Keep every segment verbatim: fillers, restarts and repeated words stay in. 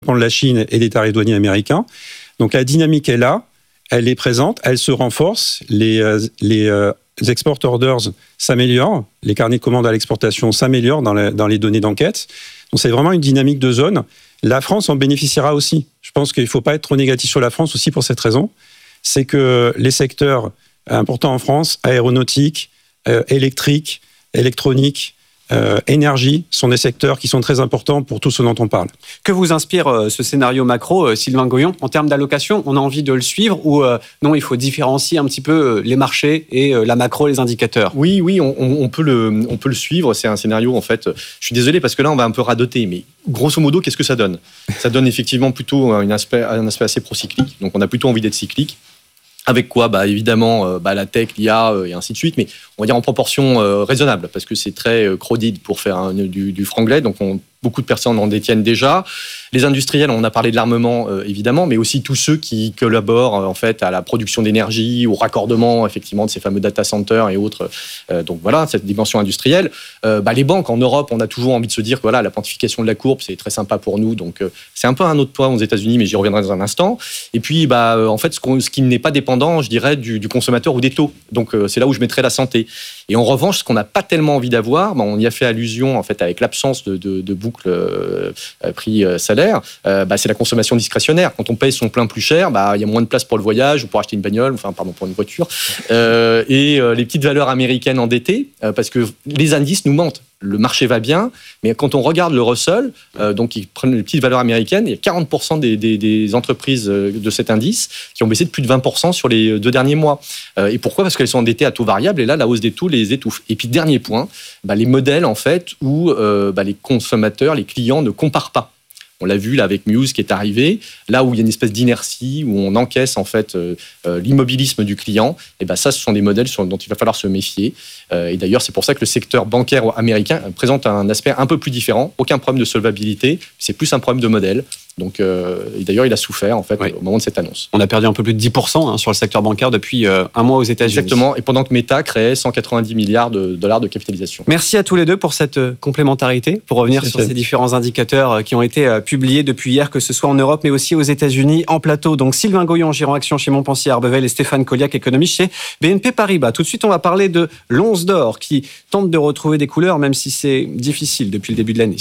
de la Chine et des tarifs douaniers américains. Donc la dynamique est là, elle est présente, elle se renforce, les, les, les export orders s'améliorent, les carnets de commandes à l'exportation s'améliorent dans, la, dans les données d'enquête. Donc c'est vraiment une dynamique de zone. La France en bénéficiera aussi. Je pense qu'il ne faut pas être trop négatif sur la France aussi pour cette raison. C'est que les secteurs importants en France, aéronautique, euh, électrique, électronique, Euh, énergie, sont des secteurs qui sont très importants pour tout ce dont on parle. Que vous inspire euh, ce scénario macro, euh, Sylvain Goyon? En termes d'allocation, on a envie de le suivre ou euh, non, il faut différencier un petit peu euh, les marchés et euh, la macro, les indicateurs? Oui, oui, on, on, peut le, on peut le suivre. C'est un scénario, en fait, je suis désolé parce que là, on va un peu radoter, mais grosso modo, qu'est-ce que ça donne? Ça donne effectivement plutôt un aspect, un aspect assez procyclique. Donc, on a plutôt envie d'être cyclique. Avec quoi? Bah, évidemment, euh, bah, la tech, l'I A euh, et ainsi de suite, mais on va dire en proportion euh, raisonnable, parce que c'est très euh, crowded pour faire un, du, du franglais, donc on, beaucoup de personnes en détiennent déjà. Les industriels, on a parlé de l'armement, euh, évidemment, mais aussi tous ceux qui collaborent euh, en fait, à la production d'énergie, au raccordement effectivement, de ces fameux data centers et autres. Euh, donc voilà, cette dimension industrielle. Euh, bah, les banques, en Europe, on a toujours envie de se dire que voilà, la quantification de la courbe, c'est très sympa pour nous, donc euh, c'est un peu un autre point aux États-Unis, mais j'y reviendrai dans un instant. Et puis, bah, euh, en fait, ce, qu'on, ce qui n'est pas dépendant, je dirais, du, du consommateur ou des taux. Donc euh, c'est là où je mettrais la santé. Et en revanche, ce qu'on n'a pas tellement envie d'avoir, bah, on y a fait allusion en fait avec l'absence de, de, de boucle euh, prix-salaire, euh, bah, c'est la consommation discrétionnaire. Quand on paye son plein plus cher, bah, il y a moins de place pour le voyage ou pour acheter une bagnole, enfin pardon, pour une voiture. Euh, et euh, les petites valeurs américaines endettées, euh, parce que les indices nous mentent. Le marché va bien, mais quand on regarde le Russell, euh, donc ils prennent les petites valeurs américaines, il y a quarante pour cent des, des, des entreprises de cet indice qui ont baissé de plus de vingt pour cent sur les deux derniers mois. Euh, et pourquoi? Parce qu'elles sont endettées à taux variable, et là, la hausse des taux les étouffe. Et puis, dernier point, bah, les modèles, en fait, où euh, bah, les consommateurs, les clients ne comparent pas. On l'a vu là avec Muse qui est arrivé, là où il y a une espèce d'inertie, où on encaisse en fait euh, euh, l'immobilisme du client. Et ben ça, ce sont des modèles sur, dont il va falloir se méfier. Euh, et d'ailleurs, c'est pour ça que le secteur bancaire américain présente un aspect un peu plus différent. Aucun problème de solvabilité, c'est plus un problème de modèle. Donc, euh, et d'ailleurs, il a souffert en fait oui. au moment de cette annonce. On a perdu un peu plus de dix pour cent hein, sur le secteur bancaire depuis euh, un mois aux États-Unis. Exactement. Et pendant que Meta créait cent quatre-vingt-dix milliards de dollars de capitalisation. Merci à tous les deux pour cette euh, complémentarité. Pour revenir Merci sur ces différents indicateurs euh, qui ont été euh, publiés depuis hier, que ce soit en Europe mais aussi aux États-Unis en plateau. Donc Sylvain Goyon, gérant action chez Montpensier Arbevel, et Stéphane Colliac, économiste chez B N P Paribas. Tout de suite, on va parler de l'once d'or qui tente de retrouver des couleurs, même si c'est difficile depuis le début de l'année.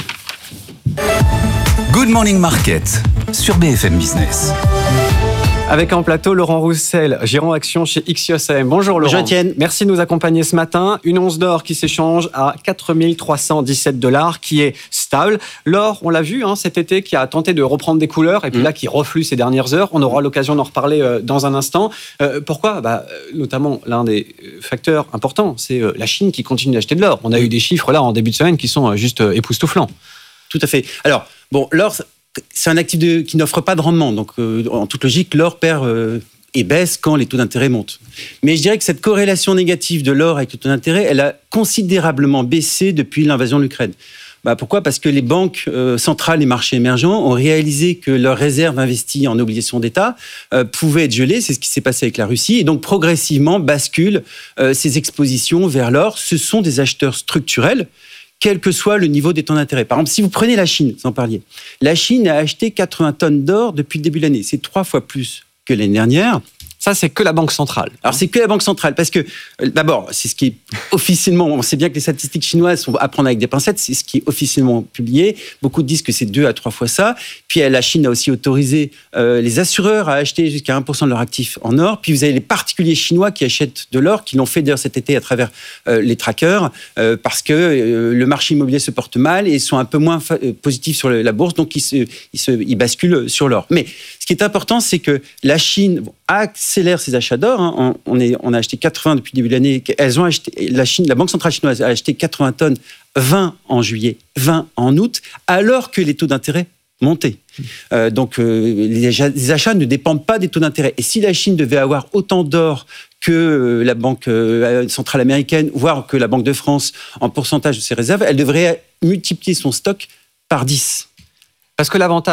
Good Morning Market sur B F M Business. Avec en plateau Laurent Roussel, gérant action chez Ixios A M. Bonjour Laurent. Bonjour Étienne. Merci de nous accompagner ce matin. Une once d'or qui s'échange à quatre mille trois cent dix-sept dollars, qui est stable. L'or, on l'a vu hein, cet été, qui a tenté de reprendre des couleurs et puis mmh. là qui reflue ces dernières heures. On aura l'occasion d'en reparler euh, dans un instant. Euh, pourquoi bah, notamment, l'un des facteurs importants, c'est euh, la Chine qui continue d'acheter de l'or. On a eu des chiffres là en début de semaine qui sont euh, juste euh, époustouflants. Tout à fait. Alors, bon, l'or, c'est un actif de, qui n'offre pas de rendement. Donc, euh, en toute logique, l'or perd euh, et baisse quand les taux d'intérêt montent. Mais je dirais que cette corrélation négative de l'or avec le taux d'intérêt, elle a considérablement baissé depuis l'invasion de l'Ukraine. Bah, pourquoi ? Parce que les banques euh, centrales et marchés émergents ont réalisé que leurs réserves investies en obligations d'État euh, pouvaient être gelées. C'est ce qui s'est passé avec la Russie. Et donc, progressivement, basculent euh, ces expositions vers l'or. Ce sont des acheteurs structurels, quel que soit le niveau des taux d'intérêt. Par exemple, si vous prenez la Chine, vous en parliez, la Chine a acheté quatre-vingts tonnes d'or depuis le début de l'année. C'est trois fois plus que l'année dernière. Ça, c'est que la Banque centrale. Alors, c'est que la Banque centrale, parce que, d'abord, c'est ce qui est officiellement, on sait bien que les statistiques chinoises sont à prendre avec des pincettes, c'est ce qui est officiellement publié. Beaucoup disent que c'est deux à trois fois ça. Puis, la Chine a aussi autorisé euh, les assureurs à acheter jusqu'à un pour cent de leurs actifs en or. Puis, vous avez les particuliers chinois qui achètent de l'or, qui l'ont fait d'ailleurs cet été à travers euh, les trackers, euh, parce que euh, le marché immobilier se porte mal et sont un peu moins fa- positifs sur le, la bourse, donc ils, se, ils, se, ils basculent sur l'or. Mais ce qui est important, c'est que la Chine accélère ses achats d'or. Hein. On, on, est, on a acheté quatre-vingts depuis le début de l'année. Elles ont acheté, la Chine, la Banque centrale chinoise a acheté quatre-vingts tonnes, vingt en juillet, vingt en août, alors que les taux d'intérêt montaient. Euh, donc euh, les, les achats ne dépendent pas des taux d'intérêt. Et si la Chine devait avoir autant d'or que la Banque centrale américaine, voire que la Banque de France en pourcentage de ses réserves, elle devrait multiplier son stock par dix. Parce que l'avantage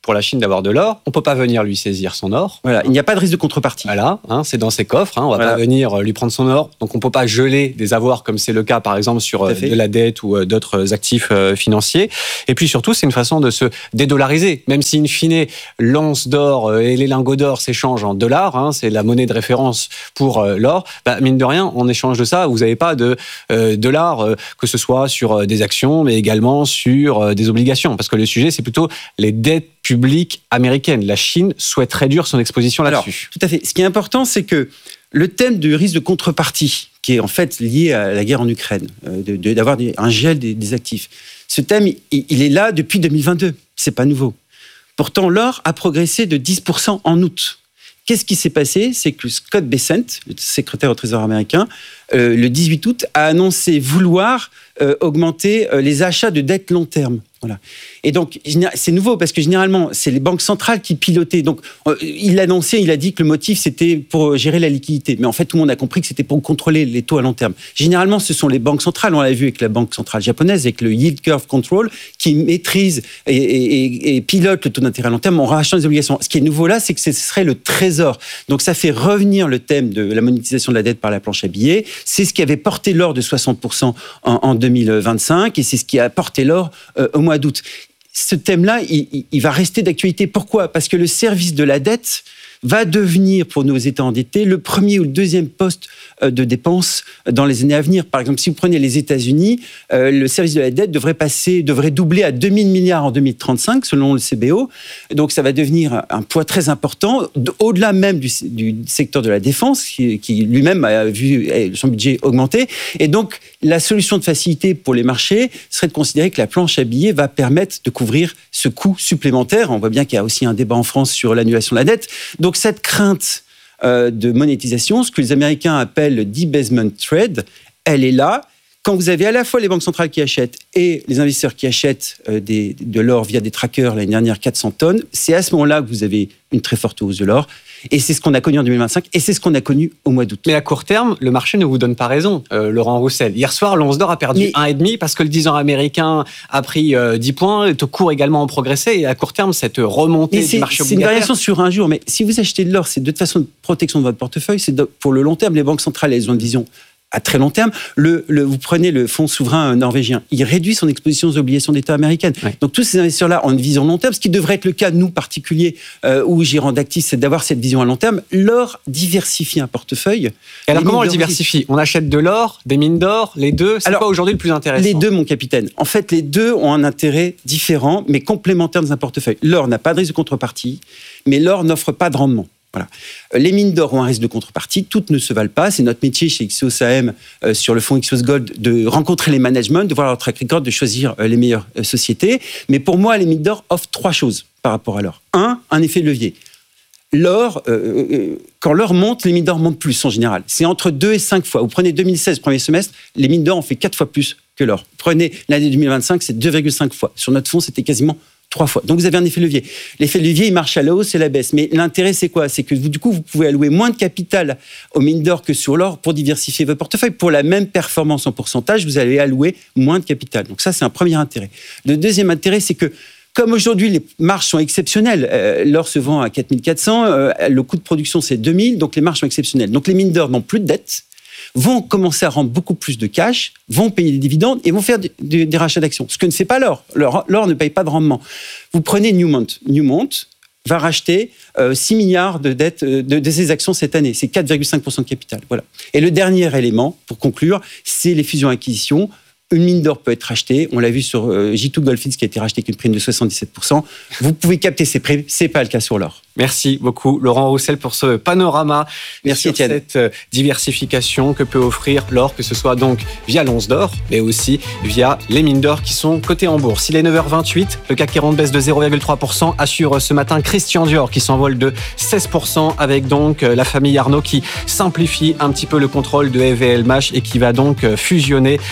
pour la Chine d'avoir de l'or. On peut pas venir lui saisir son or. Voilà, il n'y a pas de risque de contrepartie. Voilà, hein, c'est dans ses coffres. Hein, on va Voilà. pas venir lui prendre son or. Donc on peut pas geler des avoirs comme c'est le cas par exemple sur euh, de la dette ou euh, d'autres actifs euh, financiers. Et puis surtout, c'est une façon de se dédollariser. Même si in fine l'once d'or euh, et les lingots d'or s'échangent en dollars, hein, c'est la monnaie de référence pour euh, l'or. Bah, mine de rien, en échange de ça, vous n'avez pas de euh, dollars, euh, que ce soit sur euh, des actions, mais également sur euh, des obligations. Parce que le sujet, c'est plutôt les dettes publiques américaines. La Chine souhaite réduire son exposition là-dessus. Alors, tout à fait. Ce qui est important, c'est que le thème du risque de contrepartie, qui est en fait lié à la guerre en Ukraine, euh, de, de, d'avoir des, un gel des, des actifs, ce thème, il, il est là depuis deux mille vingt-deux. C'est pas nouveau. Pourtant, l'or a progressé de dix pour cent en août. Qu'est-ce qui s'est passé? C'est que Scott Bessent, le secrétaire au Trésor américain, euh, le dix-huit août, a annoncé vouloir euh, augmenter euh, les achats de dettes long terme. Voilà. Et donc, c'est nouveau parce que généralement, c'est les banques centrales qui pilotaient. Donc, euh, il l'a annoncé, il a dit que le motif, c'était pour gérer la liquidité. Mais en fait, tout le monde a compris que c'était pour contrôler les taux à long terme. Généralement, ce sont les banques centrales, on l'a vu avec la banque centrale japonaise, avec le yield curve control, qui maîtrise et, et, et pilote le taux d'intérêt à long terme en rachetant des obligations. Ce qui est nouveau là, c'est que ce serait le trésor. Donc, ça fait revenir le thème de la monétisation de la dette par la planche à billets. C'est ce qui avait porté l'or de soixante pour cent en, en deux mille vingt-cinq et c'est ce qui a porté l'or euh, au mois d'août. Ce thème-là, il, il va rester d'actualité. Pourquoi? Parce que le service de la dette va devenir, pour nos États endettés, le premier ou le deuxième poste de dépenses dans les années à venir. Par exemple, si vous prenez les États-Unis, euh, le service de la dette devrait passer, devrait doubler à deux mille milliards en deux mille trente-cinq, selon le C B O. Donc, ça va devenir un poids très important, au-delà même du, du secteur de la défense, qui, qui lui-même a vu son budget augmenter. Et donc, la solution de facilité pour les marchés serait de considérer que la planche à billets va permettre de couvrir ce coût supplémentaire. On voit bien qu'il y a aussi un débat en France sur l'annulation de la dette. Donc, cette crainte euh, de monétisation, ce que les Américains appellent le debasement trade, elle est là. Quand vous avez à la fois les banques centrales qui achètent et les investisseurs qui achètent euh, des, de l'or via des trackers, l'année dernière quatre cents tonnes, c'est à ce moment-là que vous avez une très forte hausse de l'or. Et c'est ce qu'on a connu en deux mille vingt-cinq et c'est ce qu'on a connu au mois d'août. Mais à court terme, le marché ne vous donne pas raison, euh, Laurent Roussel. Hier soir, l'once d'or a perdu Mais... un virgule cinq parce que le dix ans américain a pris euh, dix points, le taux court également ont progressé. Et à court terme, cette remontée du marché obligataire... C'est une variation sur un jour. Mais si vous achetez de l'or, c'est de toute façon une protection de votre portefeuille. C'est de, pour le long terme. Les banques centrales, elles ont une vision à très long terme. Le, le, vous prenez le fonds souverain norvégien, il réduit son exposition aux obligations d'État américaines. Oui. Donc tous ces investisseurs-là ont une vision long terme, ce qui devrait être le cas, nous particuliers, euh, ou gérants d'actifs, c'est d'avoir cette vision à long terme. L'or diversifie un portefeuille. Et alors comment on le diversifie? On achète de l'or, des mines d'or, les deux? C'est alors, quoi aujourd'hui le plus intéressant? Les deux, mon capitaine. En fait, les deux ont un intérêt différent, mais complémentaire dans un portefeuille. L'or n'a pas de risque de contrepartie, mais l'or n'offre pas de rendement. Voilà. Les mines d'or ont un risque de contrepartie, toutes ne se valent pas. C'est notre métier chez Ixios A M euh, sur le fonds Ixios Gold de rencontrer les managements, de voir leur track record, de choisir euh, les meilleures euh, sociétés. Mais pour moi, les mines d'or offrent trois choses par rapport à l'or. Un, un effet de levier. L'or, euh, euh, quand l'or monte, les mines d'or montent plus en général. C'est entre deux et cinq fois. Vous prenez deux mille seize, premier semestre, les mines d'or ont fait quatre fois plus que l'or. Prenez l'année deux mille vingt-cinq, c'est deux virgule cinq fois. Sur notre fonds, c'était quasiment trois fois. Donc, vous avez un effet levier. L'effet levier, il marche à la hausse et à la baisse. Mais l'intérêt, c'est quoi? C'est que vous, du coup, vous pouvez allouer moins de capital aux mines d'or que sur l'or pour diversifier votre portefeuille. Pour la même performance en pourcentage, vous allez allouer moins de capital. Donc, ça, c'est un premier intérêt. Le deuxième intérêt, c'est que comme aujourd'hui, les marges sont exceptionnelles, euh, l'or se vend à quatre mille quatre cents, euh, le coût de production, c'est deux mille, donc les marges sont exceptionnelles. Donc, les mines d'or n'ont plus de dettes, vont commencer à rendre beaucoup plus de cash, vont payer des dividendes et vont faire des, des, des rachats d'actions. Ce que ne fait pas l'or. l'or. L'or ne paye pas de rendement. Vous prenez Newmont. Newmont va racheter euh, six milliards de dettes de, de ses actions cette année. C'est quatre virgule cinq pour cent de capital. Voilà. Et le dernier élément, pour conclure, c'est les fusions-acquisitions. Une mine d'or peut être rachetée. On l'a vu sur euh, J deux Goldfields qui a été racheté avec une prime de soixante-dix-sept pour cent. Vous pouvez capter ces primes. C'est pas le cas sur l'or. Merci beaucoup, Laurent Roussel, pour ce panorama. Merci, sur Étienne. Cette euh, diversification que peut offrir l'or, que ce soit donc via l'once d'or, mais aussi via les mines d'or qui sont cotées en bourse. Il est neuf heures vingt-huit, le C A C quarante baisse de zéro virgule trois pour cent, assure ce matin Christian Dior qui s'envole de seize pour cent avec donc la famille Arnault qui simplifie un petit peu le contrôle de L V M H et qui va donc fusionner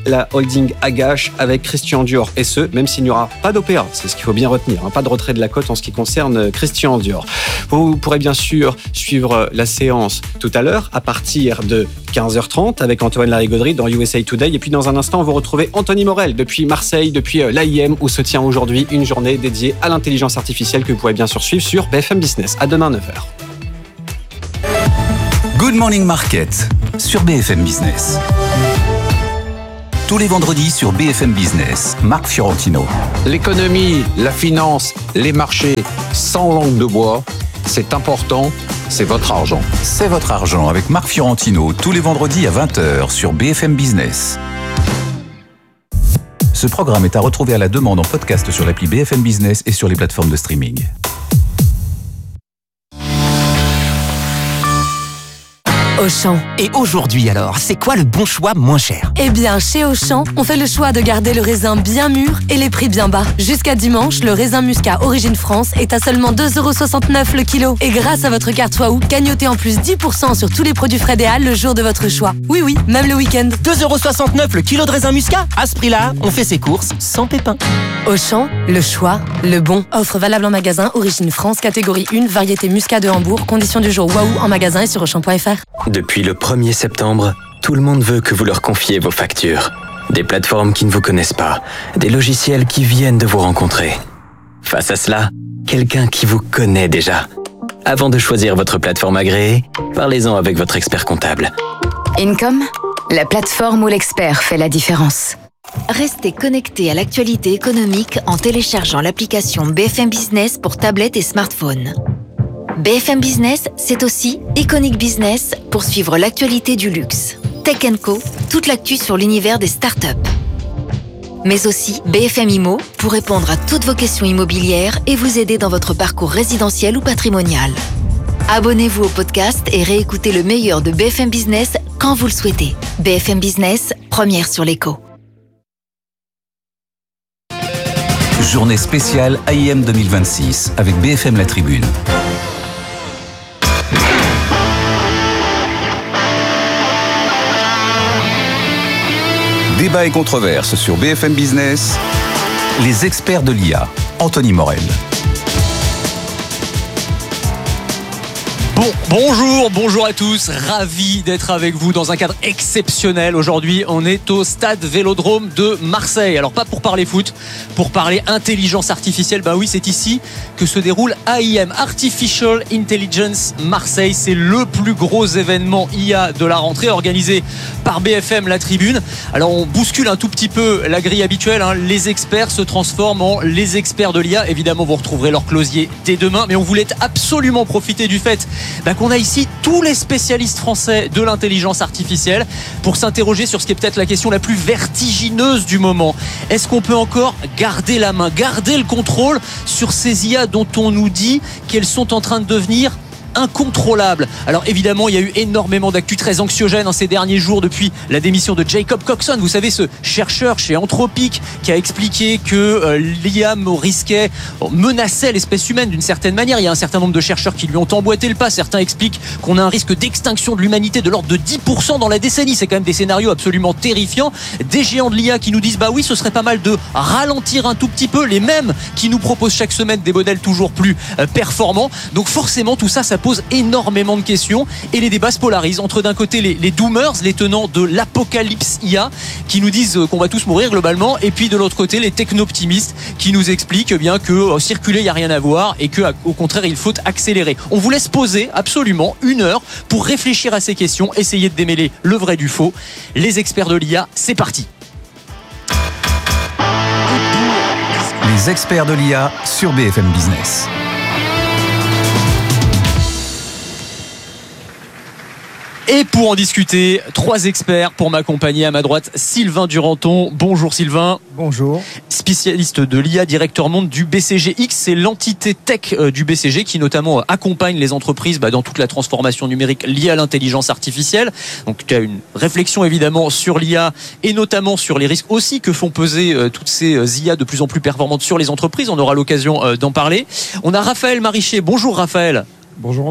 la holding Agache avec Christian Dior, et ce, même s'il n'y aura pas d'O P A. C'est ce qu'il faut bien retenir, hein, pas de retrait de la cote en ce qui concerne Christian Dior. Vous pourrez bien sûr suivre la séance tout à l'heure à partir de quinze heures trente avec Antoine Larigauderie dans U S A Today. Et puis dans un instant, vous retrouvez Anthony Morel depuis Marseille, depuis l'A I M, où se tient aujourd'hui une journée dédiée à l'intelligence artificielle que vous pourrez bien sûr suivre sur B F M Business. À demain neuf heures. Good Morning Market sur B F M Business. Tous les vendredis sur B F M Business, Marc Fiorentino. L'économie, la finance, les marchés, sans langue de bois, c'est important, c'est votre argent. C'est votre argent avec Marc Fiorentino tous les vendredis à vingt heures sur B F M Business. Ce programme est à retrouver à la demande en podcast sur l'appli B F M Business et sur les plateformes de streaming. Auchan. Et aujourd'hui alors, c'est quoi le bon choix moins cher? Eh bien, chez Auchan, on fait le choix de garder le raisin bien mûr et les prix bien bas. Jusqu'à dimanche, le raisin muscat Origine France est à seulement deux euros soixante-neuf le kilo. Et grâce à votre carte Waouh, gagnotez en plus dix pour cent sur tous les produits Frédéal le jour de votre choix. Oui, oui, même le week-end. deux euros soixante-neuf le kilo de raisin muscat? À ce prix-là, on fait ses courses sans pépin. Auchan, le choix, le bon. Offre valable en magasin, Origine France, catégorie un, variété muscat de Hambourg. Conditions du jour Waouh en magasin et sur auchan point f r. Depuis le premier septembre, tout le monde veut que vous leur confiez vos factures. Des plateformes qui ne vous connaissent pas, des logiciels qui viennent de vous rencontrer. Face à cela, quelqu'un qui vous connaît déjà. Avant de choisir votre plateforme agréée, parlez-en avec votre expert comptable. Income, la plateforme où l'expert fait la différence. Restez connecté à l'actualité économique en téléchargeant l'application B F M Business pour tablette et smartphone. B F M Business, c'est aussi Iconic Business pour suivre l'actualité du luxe. Tech and Co, toute l'actu sur l'univers des startups. Mais aussi B F M Immo pour répondre à toutes vos questions immobilières et vous aider dans votre parcours résidentiel ou patrimonial. Abonnez-vous au podcast et réécoutez le meilleur de B F M Business quand vous le souhaitez. B F M Business, première sur l'écho. Journée spéciale A I M deux mille vingt-six avec B F M La Tribune. Débat et controverse sur B F M Business. Les experts de l'I A. Anthony Morel. Bon, bonjour, bonjour à tous, ravi d'être avec vous dans un cadre exceptionnel. Aujourd'hui, on est au stade Vélodrome de Marseille. Alors pas pour parler foot, pour parler intelligence artificielle. Ben oui, c'est ici que se déroule A I M, Artificial Intelligence Marseille. C'est le plus gros événement I A de la rentrée organisé par B F M La Tribune. Alors on bouscule un tout petit peu la grille habituelle, hein. Les experts se transforment en les experts de l'I A. Évidemment, vous retrouverez leur closier dès demain, mais on voulait absolument profiter du fait bah, qu'on a ici tous les spécialistes français de l'intelligence artificielle pour s'interroger sur ce qui est peut-être la question la plus vertigineuse du moment. Est-ce qu'on peut encore garder la main, garder le contrôle sur ces I A dont on nous dit qu'elles sont en train de devenir incontrôlable? Alors évidemment, il y a eu énormément d'actu très anxiogènes en ces derniers jours depuis la démission de Jacob Coxon. Vous savez, ce chercheur chez Anthropic qui a expliqué que euh, l'I A risquait, menaçait l'espèce humaine d'une certaine manière. Il y a un certain nombre de chercheurs qui lui ont emboîté le pas. Certains expliquent qu'on a un risque d'extinction de l'humanité de l'ordre de dix pour cent dans la décennie. C'est quand même des scénarios absolument terrifiants. Des géants de l'I A qui nous disent bah oui, ce serait pas mal de ralentir un tout petit peu, les mêmes qui nous proposent chaque semaine des modèles toujours plus euh, performants. Donc forcément, tout ça, ça pose énormément de questions et les débats se polarisent entre d'un côté les, les doomers, les tenants de l'apocalypse I A qui nous disent qu'on va tous mourir globalement, et puis de l'autre côté les techno-optimistes qui nous expliquent eh bien que euh, circuler il n'y a rien à voir et que au contraire il faut accélérer. On vous laisse poser absolument une heure pour réfléchir à ces questions, essayer de démêler le vrai du faux. Les experts de l'I A, c'est parti. Les experts de l'I A sur B F M Business. Et pour en discuter, trois experts pour m'accompagner. À ma droite, Sylvain Duranton. Bonjour Sylvain. Bonjour. Spécialiste de l'I A, directeur monde du B C G X. C'est l'entité tech du B C G qui notamment accompagne les entreprises dans toute la transformation numérique liée à l'intelligence artificielle. Donc tu as une réflexion évidemment sur l'I A et notamment sur les risques aussi que font peser toutes ces I A de plus en plus performantes sur les entreprises. On aura l'occasion d'en parler. On a Raphaël Marichet. Bonjour Raphaël. Bonjour Anthony.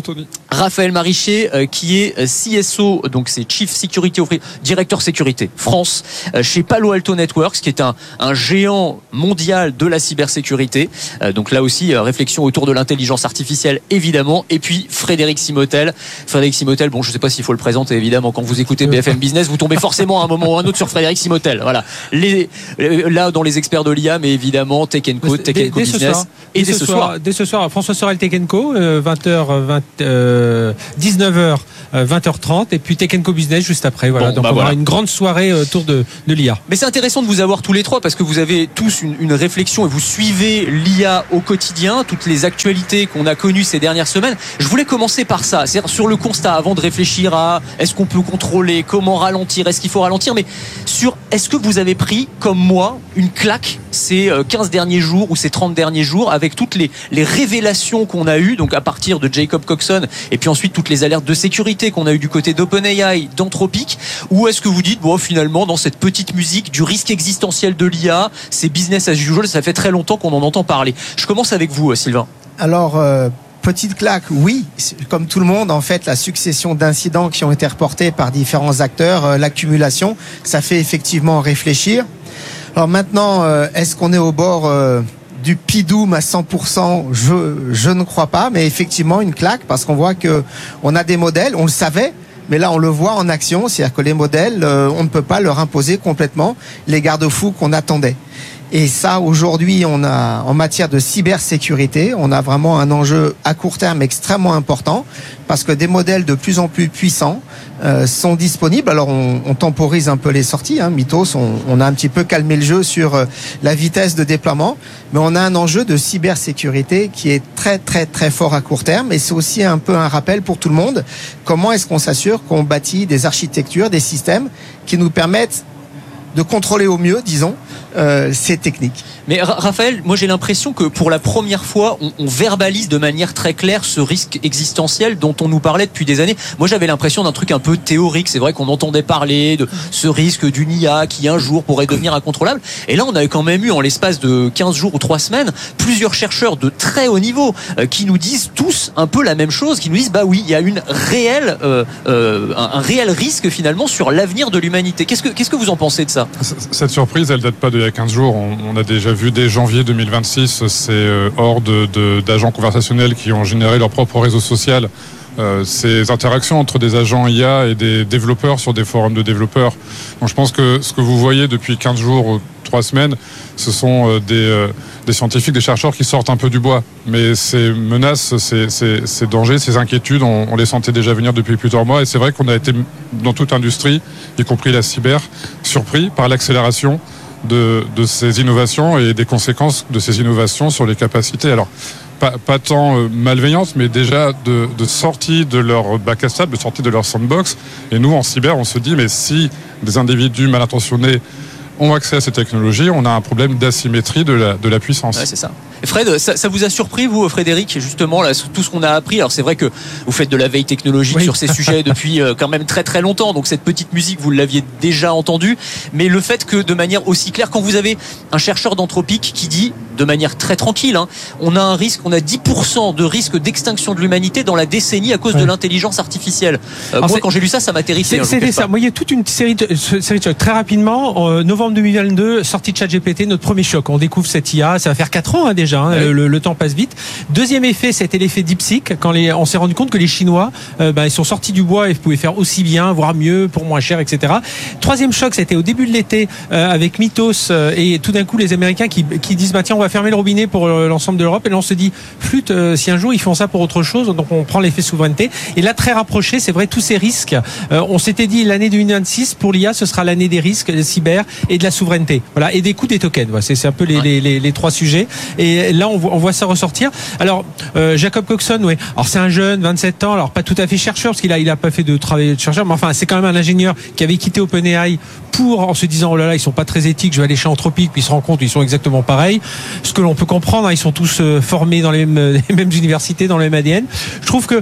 Raphaël Maricher, euh, qui est C S O, donc c'est Chief Security Officer, directeur sécurité France, euh, chez Palo Alto Networks, qui est un, un géant mondial de la cybersécurité. Euh, donc là aussi, euh, réflexion autour de l'intelligence artificielle, évidemment. Et puis Frédéric Simotel. Frédéric Simotel, bon, je ne sais pas s'il faut le présenter, évidemment. Quand vous écoutez B F M Business, vous tombez forcément à un moment ou à un autre sur Frédéric Simotel. Voilà. Les, là, dans les experts de l'I A, mais évidemment, Tech and Co, Tech and Co Business. Et dès ce soir. Dès ce soir, François Sorel, Tech and Co, euh, vingt heures, vingt, euh, dix-neuf heures, vingt heures trente, et puis Tech and Co Business juste après. Voilà. Bon, Donc bah on voilà. aura une grande soirée autour de, de l'I A. Mais c'est intéressant de vous avoir tous les trois parce que vous avez tous une, une réflexion et vous suivez l'I A au quotidien, toutes les actualités qu'on a connues ces dernières semaines. Je voulais commencer par ça, c'est-à-dire sur le constat, avant de réfléchir à est-ce qu'on peut contrôler, comment ralentir, est-ce qu'il faut ralentir, mais sur est-ce que vous avez pris, comme moi, une claque ces quinze derniers jours ou ces trente derniers jours avec toutes les, les révélations qu'on a eues, donc à partir de Jacob Coxon et puis ensuite toutes les alertes de sécurité qu'on a eues du côté d'OpenAI, d'Anthropic, ou est-ce que vous dites, bon, finalement, dans cette petite musique du risque existentiel de l'I A, c'est business as usual, ça fait très longtemps qu'on en entend parler. Je commence avec vous, Sylvain. Alors, euh, petite claque, oui, comme tout le monde, en fait, la succession d'incidents qui ont été reportés par différents acteurs, euh, l'accumulation, ça fait effectivement réfléchir. Alors maintenant, euh, est-ce qu'on est au bord euh, du P-Doom à cent pour cent? Je, je ne crois pas, mais effectivement une claque, parce qu'on voit que on a des modèles, on le savait, mais là on le voit en action, c'est-à-dire que les modèles, euh, on ne peut pas leur imposer complètement les garde-fous qu'on attendait. Et ça, aujourd'hui, on a, en matière de cybersécurité, on a vraiment un enjeu à court terme extrêmement important, parce que des modèles de plus en plus puissants euh, sont disponibles. Alors, on, on temporise un peu les sorties, hein, Mythos, on, on a un petit peu calmé le jeu sur euh, la vitesse de déploiement, mais on a un enjeu de cybersécurité qui est très, très, très fort à court terme, et c'est aussi un peu un rappel pour tout le monde. Comment est-ce qu'on s'assure qu'on bâtit des architectures, des systèmes qui nous permettent de contrôler au mieux, disons, euh, ces techniques. Mais Raphaël, moi j'ai l'impression que pour la première fois, on, on verbalise de manière très claire ce risque existentiel dont on nous parlait depuis des années. Moi j'avais l'impression d'un truc un peu théorique. C'est vrai qu'on entendait parler de ce risque d'une I A qui un jour pourrait devenir incontrôlable. Et là on a quand même eu en l'espace de quinze jours ou trois semaines, plusieurs chercheurs de très haut niveau euh, qui nous disent tous un peu la même chose, qui nous disent bah oui, il y a une réelle, euh, euh, un, un réel risque finalement sur l'avenir de l'humanité. Qu'est-ce que, qu'est-ce que vous en pensez de ça? Cette surprise, elle date pas d'il y a quinze jours. On, on a déjà vu dès janvier deux mille vingt-six ces euh, hordes de, d'agents conversationnels qui ont généré leur propre réseau social. Euh, ces interactions entre des agents I A et des développeurs sur des forums de développeurs. Donc je pense que ce que vous voyez depuis quinze jours ou trois semaines, ce sont euh, des, euh, des scientifiques, des chercheurs qui sortent un peu du bois. Mais ces menaces, ces, ces, ces dangers, ces inquiétudes, on, on les sentait déjà venir depuis plusieurs mois. Et c'est vrai qu'on a été, dans toute industrie, y compris la cyber, surpris par l'accélération de, de ces innovations et des conséquences de ces innovations sur les capacités. Alors, Pas, pas tant euh, malveillante, mais déjà de, de sortie de leur bac à sable, de sortie de leur sandbox. Et nous, en cyber, on se dit, mais si des individus mal intentionnés ont accès à ces technologies, on a un problème d'asymétrie de la, de la puissance. Ouais, c'est ça. Fred, ça, ça vous a surpris, vous, Frédéric, justement, là, tout ce qu'on a appris? Alors, c'est vrai que vous faites de la veille technologique oui. sur ces sujets depuis euh, quand même très très longtemps, donc cette petite musique, vous l'aviez déjà entendue, mais le fait que de manière aussi claire, quand vous avez un chercheur d'Anthropic qui dit, de manière très tranquille, hein, on a un risque, on a dix pour cent de risque d'extinction de l'humanité dans la décennie à cause ouais. de l'intelligence artificielle. Euh, moi, quand j'ai lu ça, ça m'a terrifié. Hein, c'était ça. Moi, il y a toute une série de, série de chocs. Très rapidement, en novembre deux mille vingt-deux, sortie de ChatGPT, notre premier choc. On découvre cette I A, ça va faire quatre ans hein, déjà. Hein, ouais. le, le temps passe vite. Deuxième effet, c'était l'effet DeepSeek. Quand les, on s'est rendu compte que les Chinois, euh, bah, ils sont sortis du bois et pouvaient faire aussi bien, voire mieux, pour moins cher, et cetera. Troisième choc, c'était au début de l'été euh, avec Mythos euh, et tout d'un coup les Américains qui, qui disent bah tiens, on va fermer le robinet pour l'ensemble de l'Europe. Et là, on se dit flûte, euh, si un jour ils font ça pour autre chose, donc on prend l'effet souveraineté. Et là, très rapproché, c'est vrai, tous ces risques. Euh, on s'était dit l'année deux mille vingt-six pour l'I A, ce sera l'année des risques, des cyber et de la souveraineté. Voilà, et des coûts des tokens. Voilà, c'est, c'est un peu les, ouais. les, les, les trois sujets. Et là, on voit, on voit ça ressortir. Alors, euh, Jacob Coxon, ouais. Alors c'est un jeune, vingt-sept ans. Alors pas tout à fait chercheur parce qu'il a, il a pas fait de travail de chercheur, mais enfin c'est quand même un ingénieur qui avait quitté OpenAI pour en se disant oh là là, ils sont pas très éthiques. Je vais aller chez Anthropic, puis il se rend compte ils sont exactement pareils. Ce que l'on peut comprendre, hein, ils sont tous euh, formés dans les mêmes, les mêmes universités, dans le même A D N. Je trouve que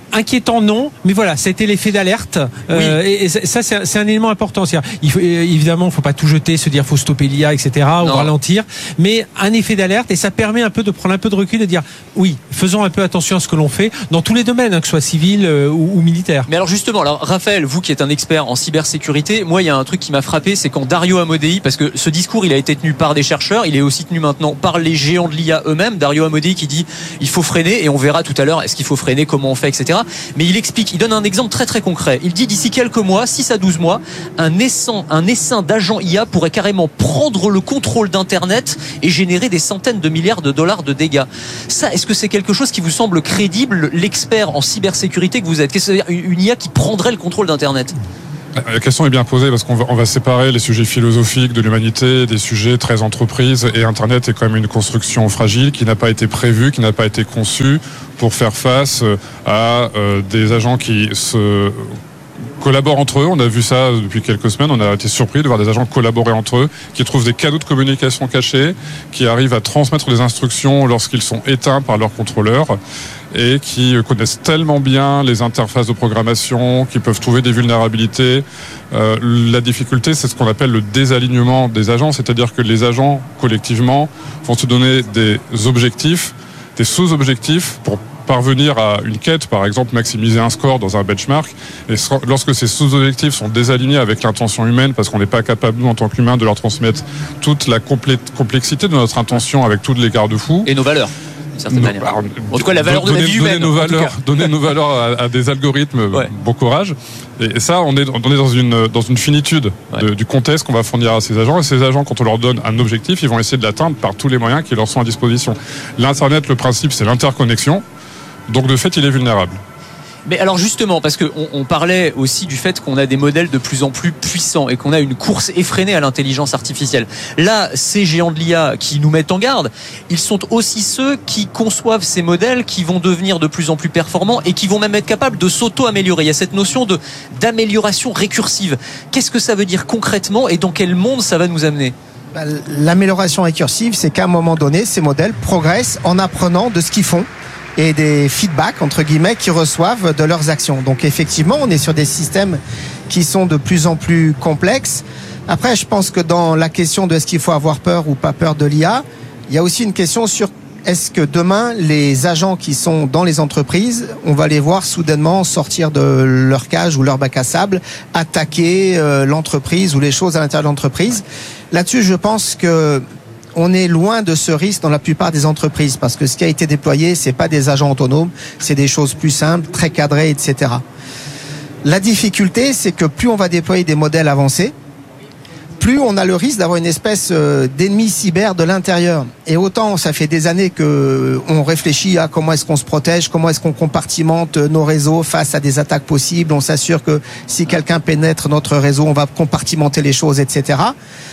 inquiétant non, mais voilà, c'était l'effet d'alerte. Euh, oui. et, et ça, c'est un, c'est un élément important. C'est-à-dire, il faut, évidemment, il ne faut pas tout jeter, se dire faut stopper l'I A, et cetera, non. ou ralentir, mais un effet d'alerte, et ça permet un peu de prendre un peu de recul et de dire oui, faisons un peu attention à ce que l'on fait dans tous les domaines, hein, que ce soit civil euh, ou, ou militaire. Mais alors justement, alors Raphaël, vous qui êtes un expert en cybersécurité, moi il y a un truc qui m'a frappé, c'est quand Dario Amodei, parce que ce discours il a été tenu par des chercheurs, il est aussi tenu maintenant par les géants de l'I A eux-mêmes. Dario Amodei qui dit il faut freiner, et on verra tout à l'heure est-ce qu'il faut freiner, comment on fait, et cetera. Mais il explique, il donne un exemple très très concret. Il dit d'ici quelques mois, six à douze mois, un essaim, un essaim d'agents I A pourrait carrément prendre le contrôle d'Internet et générer des centaines de milliards de dollars de dégâts. Ça, est-ce que c'est quelque chose qui vous semble crédible, l'expert en cybersécurité que vous êtes? Qu'est-ce que c'est une I A qui prendrait le contrôle d'Internet? La question est bien posée parce qu'on va, on va séparer les sujets philosophiques de l'humanité des sujets très entreprises, et Internet est quand même une construction fragile qui n'a pas été prévue, qui n'a pas été conçue pour faire face à euh, des agents qui se collaborent entre eux. On a vu ça depuis quelques semaines, on a été surpris de voir des agents collaborer entre eux, qui trouvent des canaux de communication cachés, qui arrivent à transmettre des instructions lorsqu'ils sont éteints par leurs contrôleurs, et qui connaissent tellement bien les interfaces de programmation, qui peuvent trouver des vulnérabilités. Euh, la difficulté, c'est ce qu'on appelle le désalignement des agents, c'est-à-dire que les agents, collectivement, vont se donner des objectifs, des sous-objectifs pour parvenir à une quête, par exemple maximiser un score dans un benchmark, et lorsque ces sous-objectifs sont désalignés avec l'intention humaine, parce qu'on n'est pas capable, nous, en tant qu'humains, de leur transmettre toute la complé- complexité de notre intention avec tous les garde-fous. Et nos valeurs. Nos, alors, en tout cas, la valeur de donner, la vie humaine. Donner nos valeurs, donner nos valeurs à, à des algorithmes, ouais. Bon courage. Et, et ça, on est, on est dans une, dans une finitude ouais. de, du contexte qu'on va fournir à ces agents. Et ces agents, quand on leur donne un objectif, ils vont essayer de l'atteindre par tous les moyens qui leur sont à disposition. L'Internet, le principe, c'est l'interconnexion. Donc, de fait, il est vulnérable. Mais alors justement, parce qu'on on parlait aussi du fait qu'on a des modèles de plus en plus puissants et qu'on a une course effrénée à l'intelligence artificielle. Là, ces géants de l'I A qui nous mettent en garde, ils sont aussi ceux qui conçoivent ces modèles qui vont devenir de plus en plus performants et qui vont même être capables de s'auto-améliorer. Il y a cette notion de, d'amélioration récursive. Qu'est-ce que ça veut dire concrètement et dans quel monde ça va nous amener ? L'amélioration récursive, c'est qu'à un moment donné, ces modèles progressent en apprenant de ce qu'ils font et des feedbacks, entre guillemets, qu'ils reçoivent de leurs actions. Donc effectivement, on est sur des systèmes qui sont de plus en plus complexes. Après, je pense que dans la question de est-ce qu'il faut avoir peur ou pas peur de l'I A, il y a aussi une question sur est-ce que demain, les agents qui sont dans les entreprises, on va les voir soudainement sortir de leur cage ou leur bac à sable, attaquer euh, l'entreprise ou les choses à l'intérieur de l'entreprise. Là-dessus, je pense que on est loin de ce risque dans la plupart des entreprises, parce que ce qui a été déployé, c'est pas des agents autonomes, c'est des choses plus simples, très cadrées, et cetera. La difficulté, c'est que plus on va déployer des modèles avancés, plus on a le risque d'avoir une espèce d'ennemi cyber de l'intérieur. Et autant, ça fait des années que on réfléchit à comment est-ce qu'on se protège, comment est-ce qu'on compartimente nos réseaux face à des attaques possibles. On s'assure que si quelqu'un pénètre notre réseau, on va compartimenter les choses, et cetera.